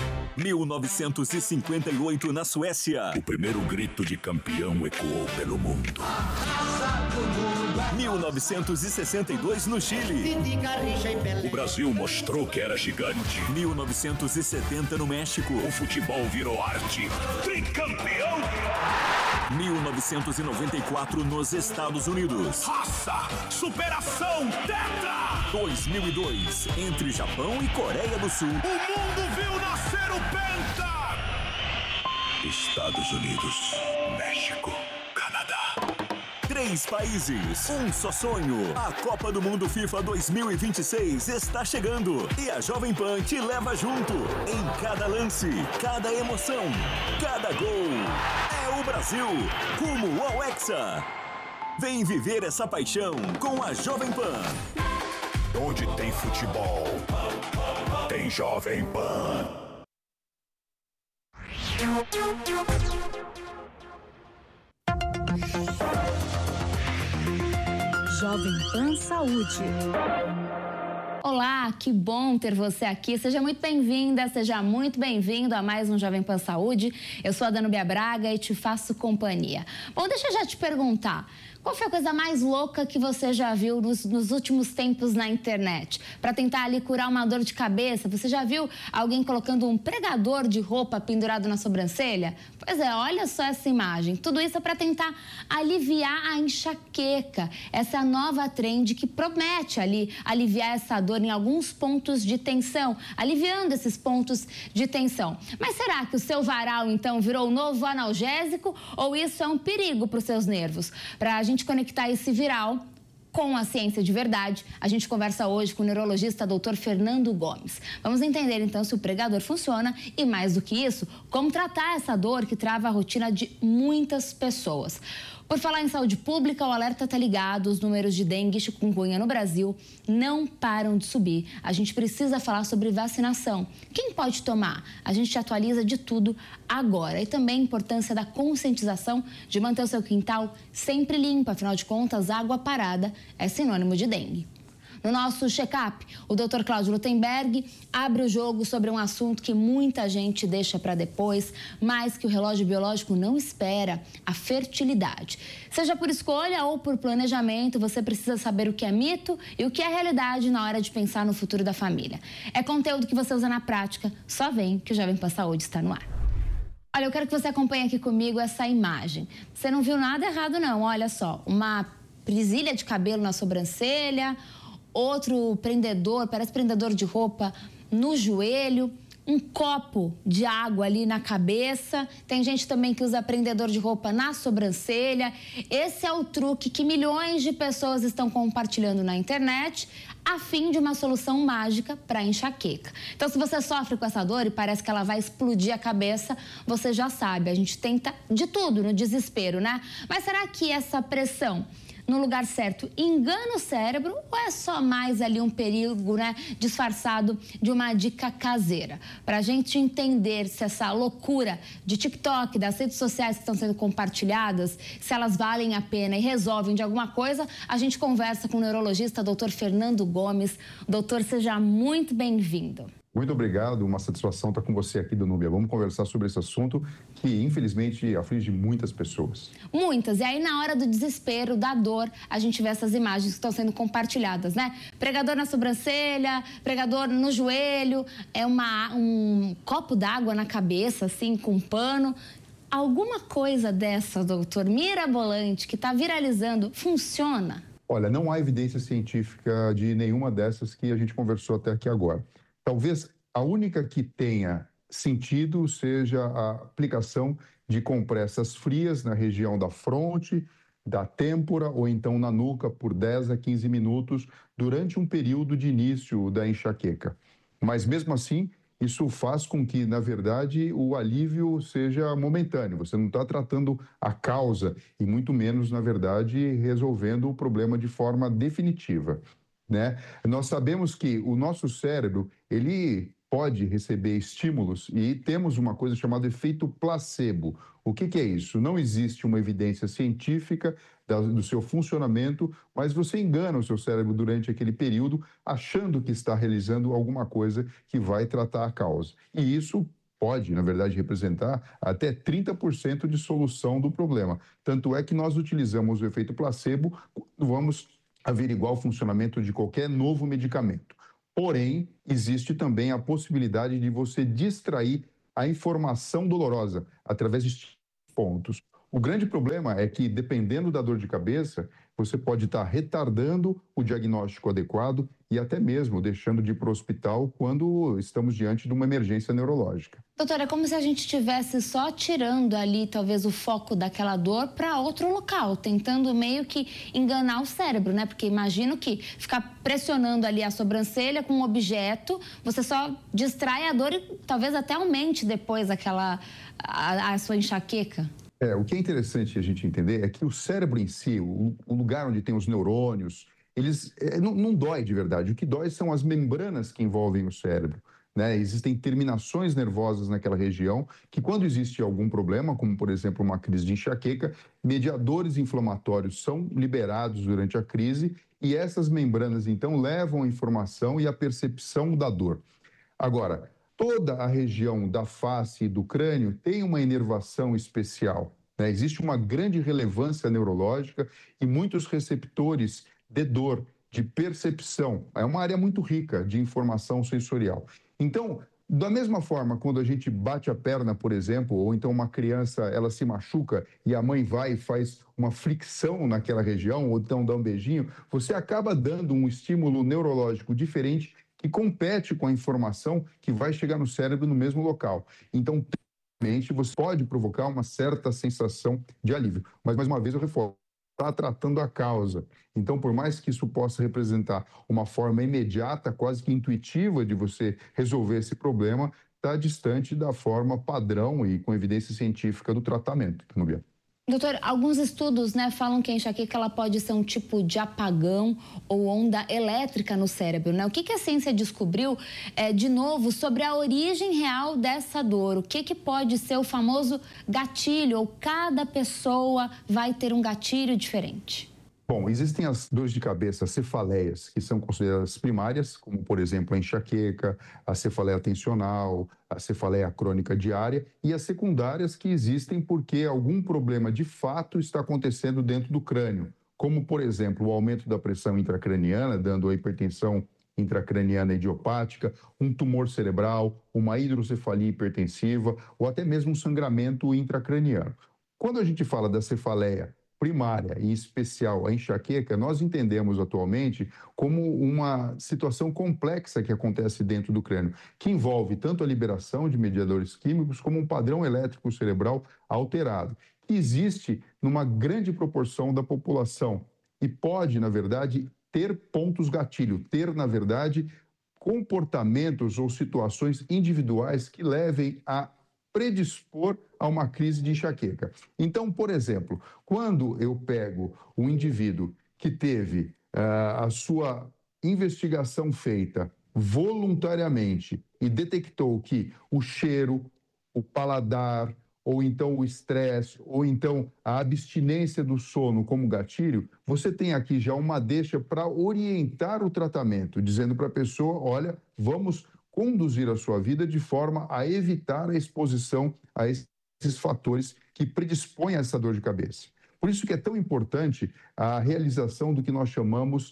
Speaker 7: 1958, na Suécia. O primeiro grito de campeão ecoou pelo mundo.
Speaker 8: A raça do mundo.
Speaker 7: 1962 no Chile.
Speaker 8: O Brasil mostrou que era gigante.
Speaker 7: 1970 no México.
Speaker 8: O futebol virou arte. Tricampeão!
Speaker 7: 1994 nos Estados Unidos.
Speaker 8: Raça! Superação! Tetra!
Speaker 7: 2002 entre Japão e Coreia do Sul.
Speaker 8: O mundo viu nascer o Penta! Estados Unidos, México, Canadá.
Speaker 7: 3 países, um só sonho. A Copa do Mundo FIFA 2026 está chegando e a Jovem Pan te leva junto. Em cada lance, cada emoção, cada gol. É o Brasil, rumo ao Hexa. Vem viver essa paixão com a Jovem Pan.
Speaker 8: Onde tem futebol, tem Jovem Pan.
Speaker 9: Jovem Pan Saúde. Olá, que bom ter você aqui. Seja muito bem-vinda, seja muito bem-vindo a mais um Jovem Pan Saúde. Eu sou a Danúbia Braga e te faço companhia. Bom, deixa eu já te perguntar. Qual foi a coisa mais louca que você já viu nos últimos tempos na internet? Para tentar ali curar uma dor de cabeça, você já viu alguém colocando um pregador de roupa pendurado na sobrancelha? Pois é, olha só essa imagem. Tudo isso é para tentar aliviar a enxaqueca. Essa é a nova trend que promete ali aliviar essa dor em alguns pontos de tensão, aliviando esses pontos de tensão. Mas será que o seu varal, então, virou um novo analgésico ou isso é um perigo para os seus nervos? Para a gente conectar esse viral com a ciência de verdade, a gente conversa hoje com o neurologista Dr. Fernando Gomes. Vamos entender então se o pregador funciona e, mais do que isso, como tratar essa dor que trava a rotina de muitas pessoas. Por falar em saúde pública, o alerta está ligado. Os números de dengue e chikungunya no Brasil não param de subir. A gente precisa falar sobre vacinação. Quem pode tomar? A gente te atualiza de tudo agora. E também a importância da conscientização de manter o seu quintal sempre limpo. Afinal de contas, água parada é sinônimo de dengue. No nosso check-up, o Dr. Cláudio Lutemberg abre o jogo sobre um assunto que muita gente deixa para depois, mas que o relógio biológico não espera, a fertilidade. Seja por escolha ou por planejamento, você precisa saber o que é mito e o que é realidade na hora de pensar no futuro da família. É conteúdo que você usa na prática, só vem que o Jovem Pan Saúde está no ar. Olha, eu quero que você acompanhe aqui comigo essa imagem. Você não viu nada errado não, olha só, uma presilha de cabelo na sobrancelha, outro prendedor, parece prendedor de roupa no joelho, um copo de água ali na cabeça. Tem gente também que usa prendedor de roupa na sobrancelha. Esse é o truque que milhões de pessoas estão compartilhando na internet a fim de uma solução mágica para enxaqueca. Então, se você sofre com essa dor e parece que ela vai explodir a cabeça, você já sabe, a gente tenta de tudo no desespero, né? Mas será que essa pressão no lugar certo engana o cérebro ou é só mais ali um perigo, né, disfarçado de uma dica caseira? Para a gente entender se essa loucura de TikTok, das redes sociais que estão sendo compartilhadas, se elas valem a pena e resolvem de alguma coisa, a gente conversa com o neurologista Dr. Fernando Gomes. Doutor, seja muito bem-vindo.
Speaker 10: Muito obrigado, uma satisfação estar com você aqui, Danúbia. Vamos conversar sobre esse assunto que, infelizmente, aflige muitas pessoas. Muitas. E aí, na hora do desespero, da dor, a gente vê essas imagens que estão sendo compartilhadas, né? Pregador na sobrancelha, pregador no joelho, um copo d'água na cabeça, assim, com um pano. Alguma coisa dessa, doutor, mirabolante, que está viralizando, funciona? Olha, não há evidência científica de nenhuma dessas que a gente conversou até aqui agora. Talvez a única que tenha sentido seja a aplicação de compressas frias na região da fronte, da têmpora ou então na nuca por 10 a 15 minutos durante um período de início da enxaqueca. Mas mesmo assim, isso faz com que, na verdade, o alívio seja momentâneo. Você não está tratando a causa e muito menos, na verdade, resolvendo o problema de forma definitiva, né? Nós sabemos que o nosso cérebro, ele pode receber estímulos e temos uma coisa chamada efeito placebo. O que é isso? Não existe uma evidência científica do seu funcionamento, mas você engana o seu cérebro durante aquele período achando que está realizando alguma coisa que vai tratar a causa. E isso pode, na verdade, representar até 30% de solução do problema. Tanto é que nós utilizamos o efeito placebo quando vamos averiguar o funcionamento de qualquer novo medicamento. Porém, existe também a possibilidade de você distrair a informação dolorosa através de pontos. O grande problema é que, dependendo da dor de cabeça, você pode estar retardando o diagnóstico adequado e até mesmo deixando de ir para o hospital quando estamos diante de uma emergência neurológica.
Speaker 9: Doutora, é como se a gente estivesse só tirando ali, talvez, o foco daquela dor para outro local, tentando meio que enganar o cérebro, né? Porque imagino que ficar pressionando ali a sobrancelha com um objeto, você só distrai a dor e talvez até aumente depois a sua enxaqueca.
Speaker 10: O que é interessante a gente entender é que o cérebro em si, o lugar onde tem os neurônios, eles não dói de verdade. O que dói são as membranas que envolvem o cérebro, né? Existem terminações nervosas naquela região que, quando existe algum problema, como por exemplo uma crise de enxaqueca, mediadores inflamatórios são liberados durante a crise e essas membranas então levam a informação e a percepção da dor. Agora, toda a região da face e do crânio tem uma inervação especial, né? Existe uma grande relevância neurológica e muitos receptores de dor, de percepção. É uma área muito rica de informação sensorial. Então, da mesma forma, quando a gente bate a perna, por exemplo, ou então uma criança ela se machuca e a mãe vai e faz uma fricção naquela região, ou então dá um beijinho, você acaba dando um estímulo neurológico diferente que compete com a informação que vai chegar no cérebro no mesmo local. Então, realmente, você pode provocar uma certa sensação de alívio. Mas, mais uma vez, eu reforço, está tratando a causa. Então, por mais que isso possa representar uma forma imediata, quase que intuitiva de você resolver esse problema, está distante da forma padrão e com evidência científica do tratamento. Nubia.
Speaker 9: Doutor, alguns estudos, né, falam que a enxaqueca ela pode ser um tipo de apagão ou onda elétrica no cérebro, né? O que a ciência descobriu, de novo, sobre a origem real dessa dor? O que pode ser o famoso gatilho? Ou cada pessoa vai ter um gatilho diferente?
Speaker 10: Bom, existem as dores de cabeça, as cefaleias, que são consideradas primárias, como, por exemplo, a enxaqueca, a cefaleia tensional, a cefaleia crônica diária, e as secundárias que existem porque algum problema de fato está acontecendo dentro do crânio, como, por exemplo, o aumento da pressão intracraniana, dando a hipertensão intracraniana idiopática, um tumor cerebral, uma hidrocefalia hipertensiva ou até mesmo um sangramento intracraniano. Quando a gente fala da cefaleia primária, em especial a enxaqueca, nós entendemos atualmente como uma situação complexa que acontece dentro do crânio, que envolve tanto a liberação de mediadores químicos como um padrão elétrico cerebral alterado, que existe numa grande proporção da população e pode, na verdade, ter pontos gatilho, ter, na verdade, comportamentos ou situações individuais que levem a predispor a uma crise de enxaqueca. Então, por exemplo, quando eu pego um indivíduo que teve a sua investigação feita voluntariamente e detectou que o cheiro, o paladar, ou então o estresse, ou então a abstinência do sono como gatilho, você tem aqui já uma deixa para orientar o tratamento, dizendo para a pessoa, olha, vamos conduzir a sua vida de forma a evitar a exposição a esses fatores que predispõem a essa dor de cabeça. Por isso que é tão importante a realização do que nós chamamos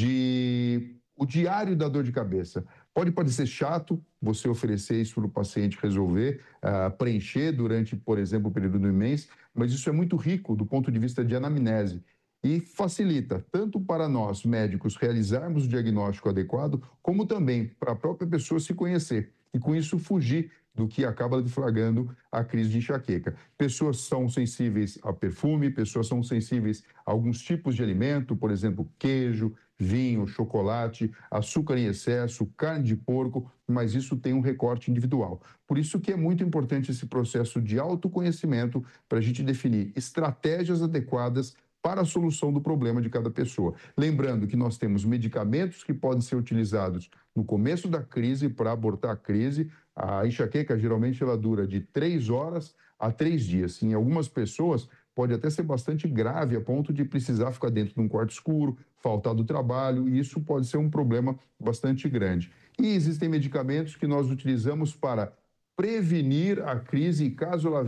Speaker 10: de o diário da dor de cabeça. Pode parecer chato você oferecer isso para o paciente resolver, preencher durante, por exemplo, o período do mês, mas isso é muito rico do ponto de vista de anamnese. E facilita tanto para nós, médicos, realizarmos o diagnóstico adequado, como também para a própria pessoa se conhecer e, com isso, fugir do que acaba deflagrando a crise de enxaqueca. Pessoas são sensíveis a perfume, pessoas são sensíveis a alguns tipos de alimento, por exemplo, queijo, vinho, chocolate, açúcar em excesso, carne de porco, mas isso tem um recorte individual. Por isso que é muito importante esse processo de autoconhecimento para a gente definir estratégias adequadas para a solução do problema de cada pessoa. Lembrando que nós temos medicamentos que podem ser utilizados no começo da crise para abortar a crise. A enxaqueca, geralmente, ela dura de 3 horas a 3 dias. Em algumas pessoas, pode até ser bastante grave a ponto de precisar ficar dentro de um quarto escuro, faltar do trabalho, e isso pode ser um problema bastante grande. E existem medicamentos que nós utilizamos para prevenir a crise e, caso ela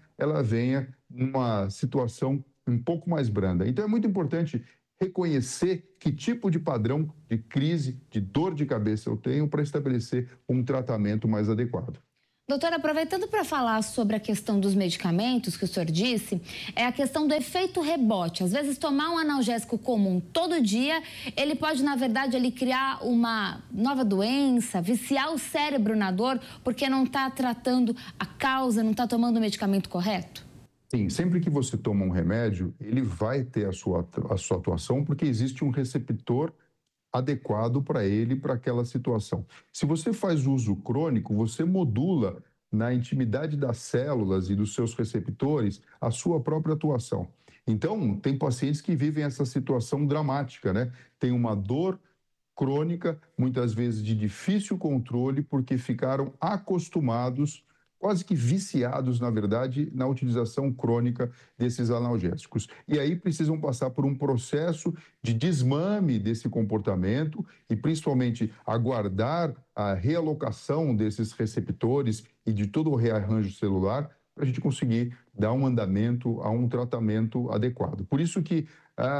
Speaker 10: venha numa situação um pouco mais branda. Então, é muito importante reconhecer que tipo de padrão de crise, de dor de cabeça eu tenho para estabelecer um tratamento mais adequado.
Speaker 9: Doutora, aproveitando para falar sobre a questão dos medicamentos que o senhor disse, é a questão do efeito rebote. Às vezes, tomar um analgésico comum todo dia, ele pode, na verdade, ali criar uma nova doença, viciar o cérebro na dor, porque não está tratando a causa, não está tomando o medicamento correto?
Speaker 10: Sim, sempre que você toma um remédio, ele vai ter a sua atuação, porque existe um receptor adequado para ele, para aquela situação. Se você faz uso crônico, você modula na intimidade das células e dos seus receptores a sua própria atuação. Então, tem pacientes que vivem essa situação dramática, né? Tem uma dor crônica, muitas vezes de difícil controle, porque ficaram acostumados, quase que viciados, na verdade, na utilização crônica desses analgésicos. E aí precisam passar por um processo de desmame desse comportamento e, principalmente, aguardar a realocação desses receptores e de todo o rearranjo celular para a gente conseguir dar um andamento a um tratamento adequado. Por isso que,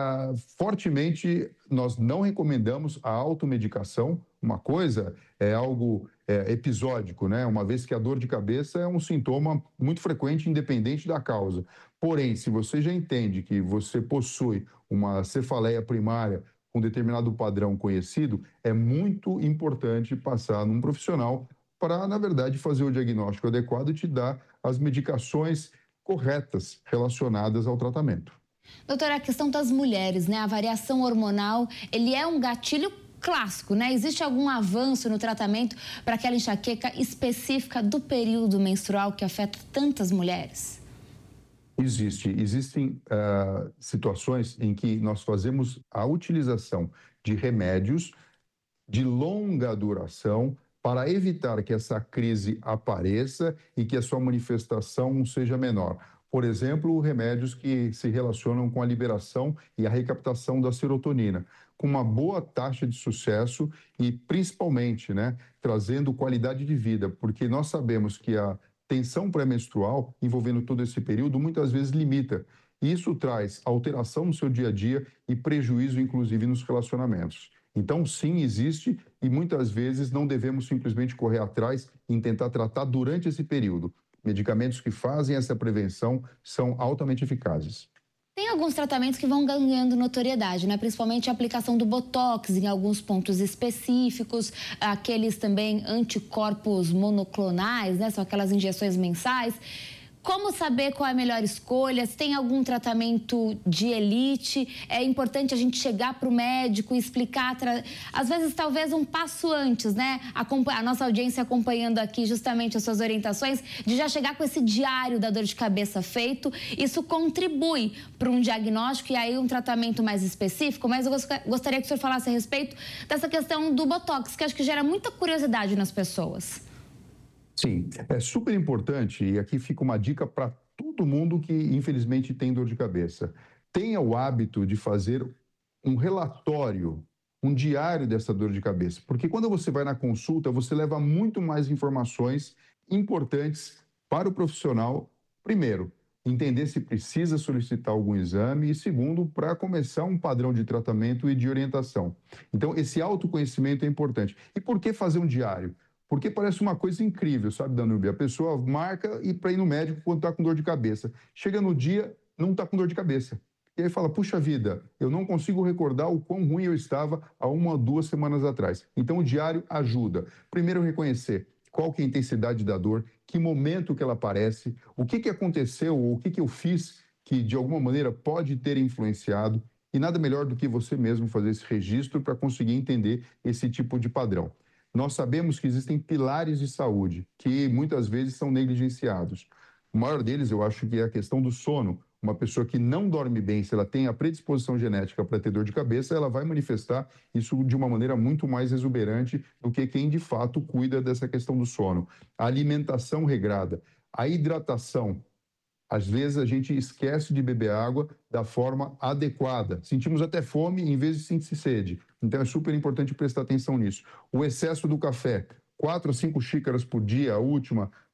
Speaker 10: fortemente, nós não recomendamos a automedicação. Uma coisa é algo episódico, né? Uma vez que a dor de cabeça é um sintoma muito frequente, independente da causa. Porém, se você já entende que você possui uma cefaleia primária com determinado padrão conhecido, é muito importante passar num profissional para, na verdade, fazer o diagnóstico adequado e te dar as medicações corretas relacionadas ao tratamento.
Speaker 9: Doutora, a questão das mulheres, né? A variação hormonal, ele é um gatilho clássico, né? Existe algum avanço no tratamento para aquela enxaqueca específica do período menstrual que afeta tantas mulheres?
Speaker 10: Existem situações em que nós fazemos a utilização de remédios de longa duração para evitar que essa crise apareça e que a sua manifestação seja menor. Por exemplo, remédios que se relacionam com a liberação e a recaptação da serotonina, com uma boa taxa de sucesso e, principalmente, né, trazendo qualidade de vida, porque nós sabemos que a tensão pré-menstrual, envolvendo todo esse período, muitas vezes limita. E isso traz alteração no seu dia a dia e prejuízo, inclusive, nos relacionamentos. Então, sim, existe e muitas vezes não devemos simplesmente correr atrás e tentar tratar durante esse período. Medicamentos que fazem essa prevenção são altamente eficazes.
Speaker 9: Tem alguns tratamentos que vão ganhando notoriedade, né? Principalmente a aplicação do Botox em alguns pontos específicos, aqueles também anticorpos monoclonais, né? São aquelas injeções mensais. Como saber qual é a melhor escolha? Se tem algum tratamento de elite? É importante a gente chegar para o médico e explicar, às vezes, talvez um passo antes, né? A nossa audiência acompanhando aqui justamente as suas orientações, de já chegar com esse diário da dor de cabeça feito. Isso contribui para um diagnóstico e aí um tratamento mais específico, mas eu gostaria que o senhor falasse a respeito dessa questão do Botox, que acho que gera muita curiosidade nas pessoas.
Speaker 10: Sim, é super importante e aqui fica uma dica para todo mundo que, infelizmente, tem dor de cabeça. Tenha o hábito de fazer um relatório, um diário dessa dor de cabeça, porque quando você vai na consulta, você leva muito mais informações importantes para o profissional. Primeiro, entender se precisa solicitar algum exame e, segundo, para começar um padrão de tratamento e de orientação. Então, esse autoconhecimento é importante. E por que fazer um diário? Porque parece uma coisa incrível, sabe, Danúbia? A pessoa marca para ir no médico quando está com dor de cabeça. Chega no dia, não está com dor de cabeça. E aí fala, puxa vida, eu não consigo recordar o quão ruim eu estava há 1 ou 2 semanas atrás. Então, o diário ajuda. Primeiro, reconhecer qual que é a intensidade da dor, que momento que ela aparece, o que aconteceu ou o que eu fiz que, de alguma maneira, pode ter influenciado. E nada melhor do que você mesmo fazer esse registro para conseguir entender esse tipo de padrão. Nós sabemos que existem pilares de saúde que muitas vezes são negligenciados. O maior deles, eu acho que é a questão do sono. Uma pessoa que não dorme bem, se ela tem a predisposição genética para ter dor de cabeça, ela vai manifestar isso de uma maneira muito mais exuberante do que quem de fato cuida dessa questão do sono. A alimentação regrada, a hidratação. Às vezes a gente esquece de beber água da forma adequada. Sentimos até fome em vez de sentir sede. Então é super importante prestar atenção nisso. O excesso do café, 4 a 5 xícaras por dia, a última,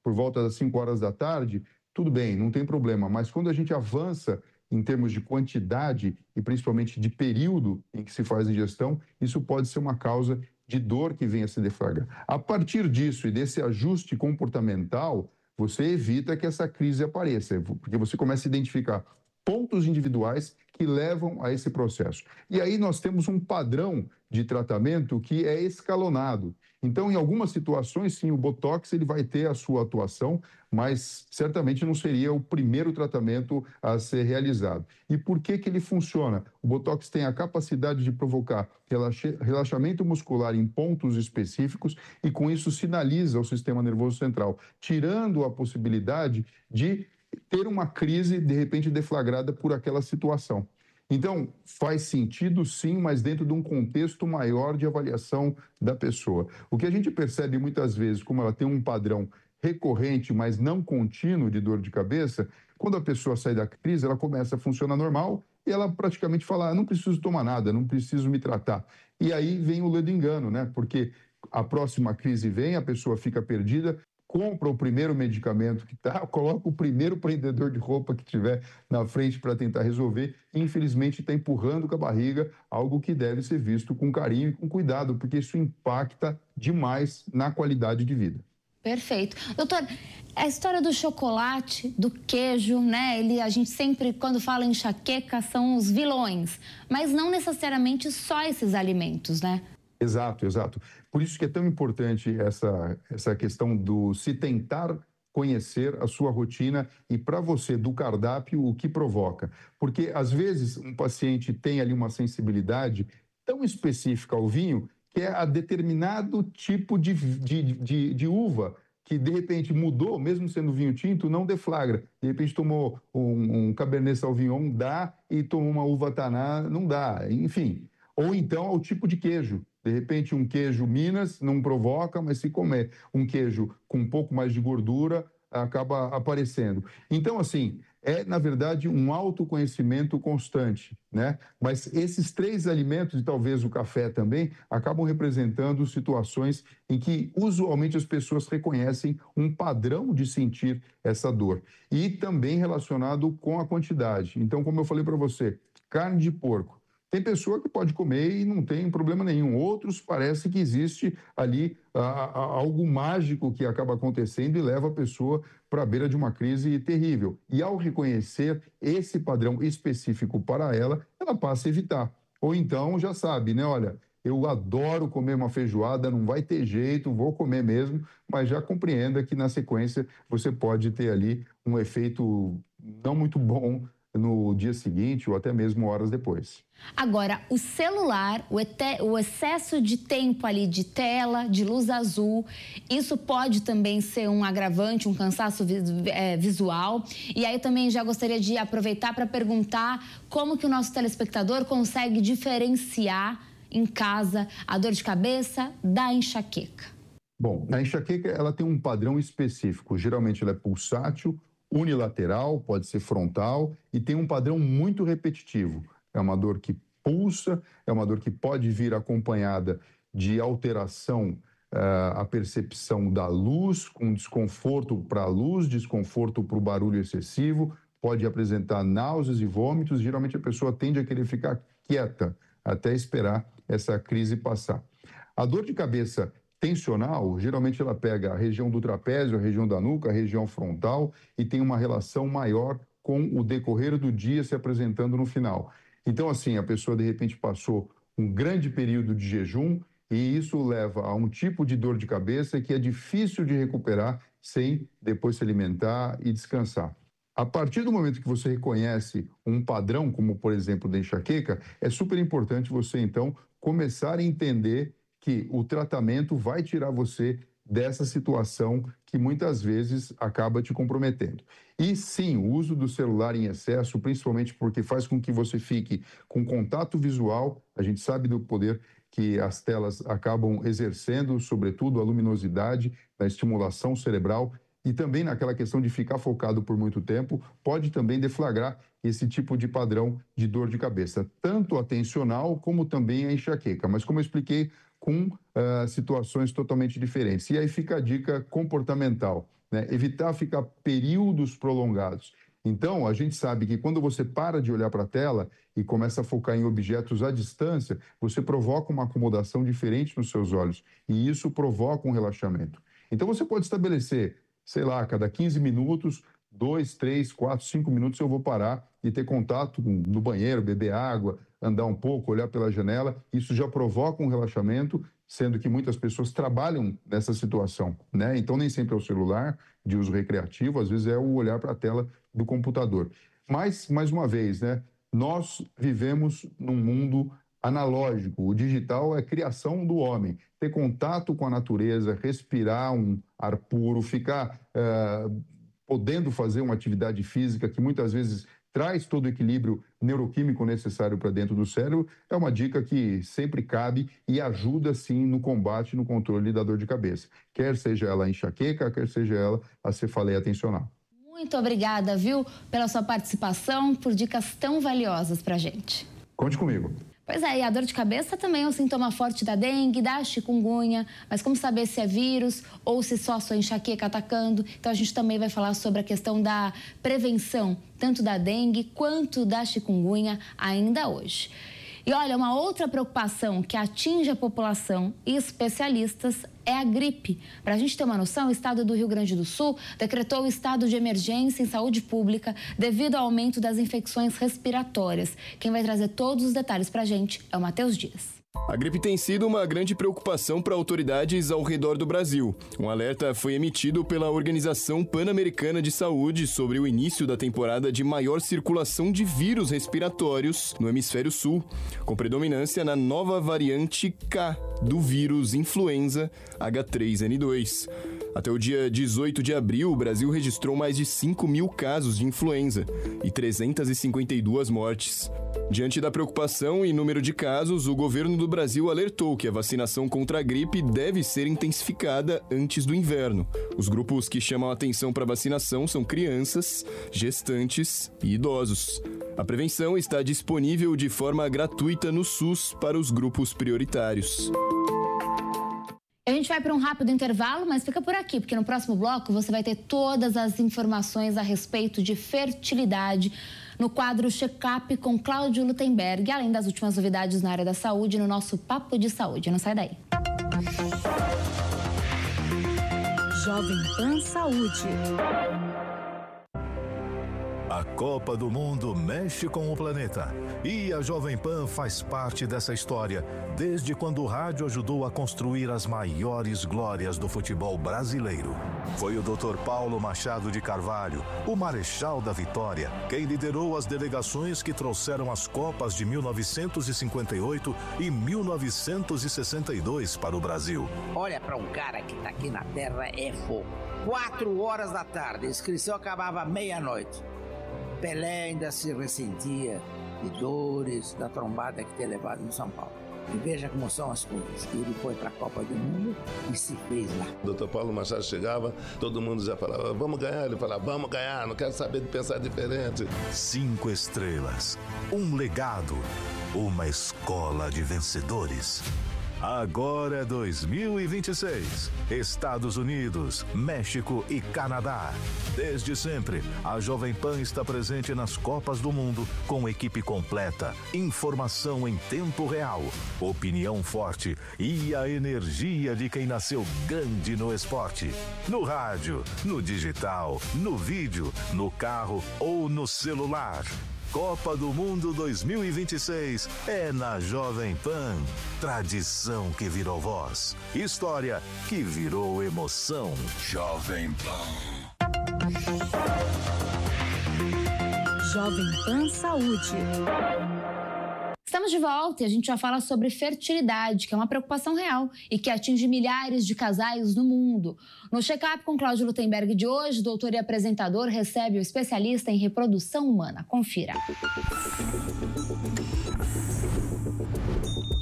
Speaker 10: por volta das 5 horas da tarde, tudo bem, não tem problema. Mas quando a gente avança em termos de quantidade e principalmente de período em que se faz a ingestão, isso pode ser uma causa de dor que venha a se deflagrar. A partir disso e desse ajuste comportamental, você evita que essa crise apareça, porque você começa a identificar pontos individuais que levam a esse processo. E aí nós temos um padrão de tratamento que é escalonado. Então, em algumas situações, sim, o Botox ele vai ter a sua atuação, mas certamente não seria o primeiro tratamento a ser realizado. E por que ele funciona? O Botox tem a capacidade de provocar relaxamento muscular em pontos específicos e, com isso, sinaliza ao sistema nervoso central, tirando a possibilidade de ter uma crise, de repente, deflagrada por aquela situação. Então, faz sentido sim, mas dentro de um contexto maior de avaliação da pessoa. O que a gente percebe muitas vezes, como ela tem um padrão recorrente, mas não contínuo de dor de cabeça, quando a pessoa sai da crise, ela começa a funcionar normal e ela praticamente fala, não preciso tomar nada, não preciso me tratar. E aí vem o ledo engano, né? Porque a próxima crise vem, a pessoa fica perdida, compra o primeiro medicamento que tá, coloca o primeiro prendedor de roupa que tiver na frente para tentar resolver e, infelizmente, está empurrando com a barriga algo que deve ser visto com carinho e com cuidado, porque isso impacta demais na qualidade de vida.
Speaker 9: Perfeito. Doutor, a história do chocolate, do queijo, né? A gente sempre, quando fala em enxaqueca, são os vilões, mas não necessariamente só esses alimentos, né?
Speaker 10: Exato, exato. Por isso que é tão importante essa questão do se tentar conhecer a sua rotina e, para você, do cardápio, o que provoca. Porque, às vezes, um paciente tem ali uma sensibilidade tão específica ao vinho que é a determinado tipo de uva que, de repente, mudou, mesmo sendo vinho tinto, não deflagra. De repente, tomou um Cabernet Sauvignon, dá, e tomou uma uva Taná, não dá. Enfim. Ou então ao tipo de queijo. De repente, um queijo Minas não provoca, mas se comer um queijo com um pouco mais de gordura, acaba aparecendo. Então, assim, é, na verdade, um autoconhecimento constante, né? Mas esses 3 alimentos, e talvez o café também, acabam representando situações em que, usualmente, as pessoas reconhecem um padrão de sentir essa dor. E também relacionado com a quantidade. Então, como eu falei para você, carne de porco. Tem pessoa que pode comer e não tem problema nenhum. Outros parece que existe ali algo mágico que acaba acontecendo e leva a pessoa para a beira de uma crise terrível. E ao reconhecer esse padrão específico para ela, ela passa a evitar. Ou então já sabe, né? Olha, eu adoro comer uma feijoada, não vai ter jeito, vou comer mesmo, mas já compreenda que na sequência você pode ter ali um efeito não muito bom no dia seguinte ou até mesmo horas depois.
Speaker 9: Agora, o celular, o excesso de tempo ali de tela, de luz azul, isso pode também ser um agravante, um cansaço visual. E aí também já gostaria de aproveitar para perguntar como que o nosso telespectador consegue diferenciar em casa a dor de cabeça da enxaqueca.
Speaker 10: Bom, a enxaqueca ela tem um padrão específico, geralmente ela é pulsátil, unilateral, pode ser frontal e tem um padrão muito repetitivo. É uma dor que pulsa, é uma dor que pode vir acompanhada de alteração a percepção da luz, com desconforto para a luz, desconforto para o barulho excessivo, pode apresentar náuseas e vômitos. Geralmente a pessoa tende a querer ficar quieta até esperar essa crise passar. A dor de cabeça tensional, geralmente ela pega a região do trapézio, a região da nuca, a região frontal e tem uma relação maior com o decorrer do dia se apresentando no final. Então, assim, a pessoa de repente passou um grande período de jejum e isso leva a um tipo de dor de cabeça que é difícil de recuperar sem depois se alimentar e descansar. A partir do momento que você reconhece um padrão, como por exemplo da enxaqueca, é super importante você então começar a entender que o tratamento vai tirar você dessa situação que muitas vezes acaba te comprometendo. E sim, o uso do celular em excesso, principalmente porque faz com que você fique com contato visual, a gente sabe do poder que as telas acabam exercendo, sobretudo a luminosidade, na estimulação cerebral e também naquela questão de ficar focado por muito tempo, pode também deflagrar esse tipo de padrão de dor de cabeça, tanto a tensional como também a enxaqueca. Mas como eu expliquei, com situações totalmente diferentes. E aí fica a dica comportamental, né? Evitar ficar períodos prolongados. Então, a gente sabe que quando você para de olhar para a tela e começa a focar em objetos à distância, você provoca uma acomodação diferente nos seus olhos e isso provoca um relaxamento. Então, você pode estabelecer, sei lá, a cada 15 minutos, 2, 3, 4, 5 minutos eu vou parar e ter contato no banheiro, beber água, andar um pouco, olhar pela janela. Isso já provoca um relaxamento, sendo que muitas pessoas trabalham nessa situação, né? Então, nem sempre é o celular de uso recreativo, às vezes é o olhar para a tela do computador. Mas, mais uma vez, né? Nós vivemos num mundo analógico. O digital é criação do homem. Ter contato com a natureza, respirar um ar puro, ficar podendo fazer uma atividade física que muitas vezes traz todo o equilíbrio neuroquímico necessário para dentro do cérebro, é uma dica que sempre cabe e ajuda, sim, no combate, no controle da dor de cabeça. Quer seja ela a enxaqueca, quer seja ela a cefaleia tensional.
Speaker 9: Muito obrigada, viu, pela sua participação, por dicas tão valiosas para a gente.
Speaker 10: Conte comigo.
Speaker 9: Pois é, e a dor de cabeça também é um sintoma forte da dengue, da chikungunya, mas como saber se é vírus ou se só a sua enxaqueca atacando? Então a gente também vai falar sobre a questão da prevenção, tanto da dengue quanto da chikungunya ainda hoje. E olha, uma outra preocupação que atinge a população e especialistas é a gripe. Para a gente ter uma noção, o estado do Rio Grande do Sul decretou o estado de emergência em saúde pública devido ao aumento das infecções respiratórias. Quem vai trazer todos os detalhes para a gente é o Matheus Dias.
Speaker 11: A gripe tem sido uma grande preocupação para autoridades ao redor do Brasil. Um alerta foi emitido pela Organização Pan-Americana de Saúde sobre o início da temporada de maior circulação de vírus respiratórios no hemisfério sul, com predominância na nova variante K do vírus influenza H3N2. Até o dia 18 de abril, o Brasil registrou mais de 5.000 casos de influenza e 352 mortes. Diante da preocupação e número de casos, o governo do Brasil alertou que a vacinação contra a gripe deve ser intensificada antes do inverno. Os grupos que chamam a atenção para a vacinação são crianças, gestantes e idosos. A prevenção está disponível de forma gratuita no SUS para os grupos prioritários.
Speaker 9: A gente vai para um rápido intervalo, mas fica por aqui, porque no próximo bloco você vai ter todas as informações a respeito de fertilidade no quadro Check-up com Cláudio Lutemberg, além das últimas novidades na área da saúde no nosso Papo de Saúde. Não sai daí.
Speaker 12: Jovem Pan Saúde.
Speaker 13: A Copa do Mundo mexe com o planeta e a Jovem Pan faz parte dessa história desde quando o rádio ajudou a construir as maiores glórias do futebol brasileiro. Foi o Dr. Paulo Machado de Carvalho, o Marechal da Vitória, quem liderou as delegações que trouxeram as Copas de 1958 e 1962 para o Brasil.
Speaker 14: Olha, para um cara que tá aqui na terra é fogo. 4 horas da tarde, a inscrição acabava meia-noite. Pelé ainda se ressentia de dores da trombada que tinha levado em São Paulo. E veja como são as coisas. Ele foi para a Copa do Mundo e se fez lá.
Speaker 15: O Dr. Paulo Machado chegava, todo mundo já falava, vamos ganhar. Ele falava, vamos ganhar, não quero saber de pensar diferente.
Speaker 13: 5 estrelas, um legado, uma escola de vencedores. Agora é 2026. Estados Unidos, México e Canadá. Desde sempre, a Jovem Pan está presente nas Copas do Mundo com equipe completa, informação em tempo real, opinião forte e a energia de quem nasceu grande no esporte. No rádio, no digital, no vídeo, no carro ou no celular. Copa do Mundo 2026 é na Jovem Pan. Tradição que virou voz. História que virou emoção.
Speaker 8: Jovem Pan.
Speaker 12: Jovem Pan Saúde.
Speaker 9: Estamos de volta e a gente já fala sobre fertilidade, que é uma preocupação real e que atinge milhares de casais no mundo. No Check-up com Cláudio Lutemberg de hoje, o doutor e apresentador recebe o especialista em reprodução humana. Confira.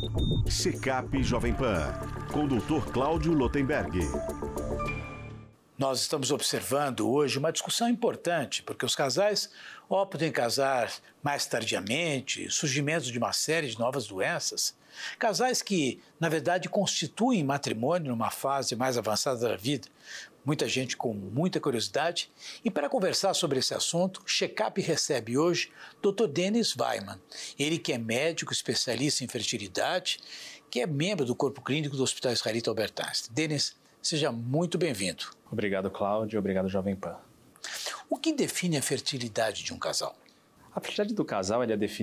Speaker 1: Check-up Jovem Pan, com o doutor Cláudio Lutemberg.
Speaker 16: Nós estamos observando hoje uma discussão importante, porque os casais optam em casar mais tardiamente, surgimento de uma série de novas doenças. Casais que, na verdade, constituem matrimônio numa fase mais avançada da vida. Muita gente com muita curiosidade. E para conversar sobre esse assunto, o Checkup recebe hoje Dr. Denis Weimann. Ele que é médico especialista em fertilidade, que é membro do corpo clínico do Hospital Israelita Albert Einstein. Denis, seja muito bem-vindo.
Speaker 17: Obrigado, Cláudio. Obrigado, Jovem Pan.
Speaker 16: O que define a fertilidade de um casal?
Speaker 17: A fertilidade do casal é definida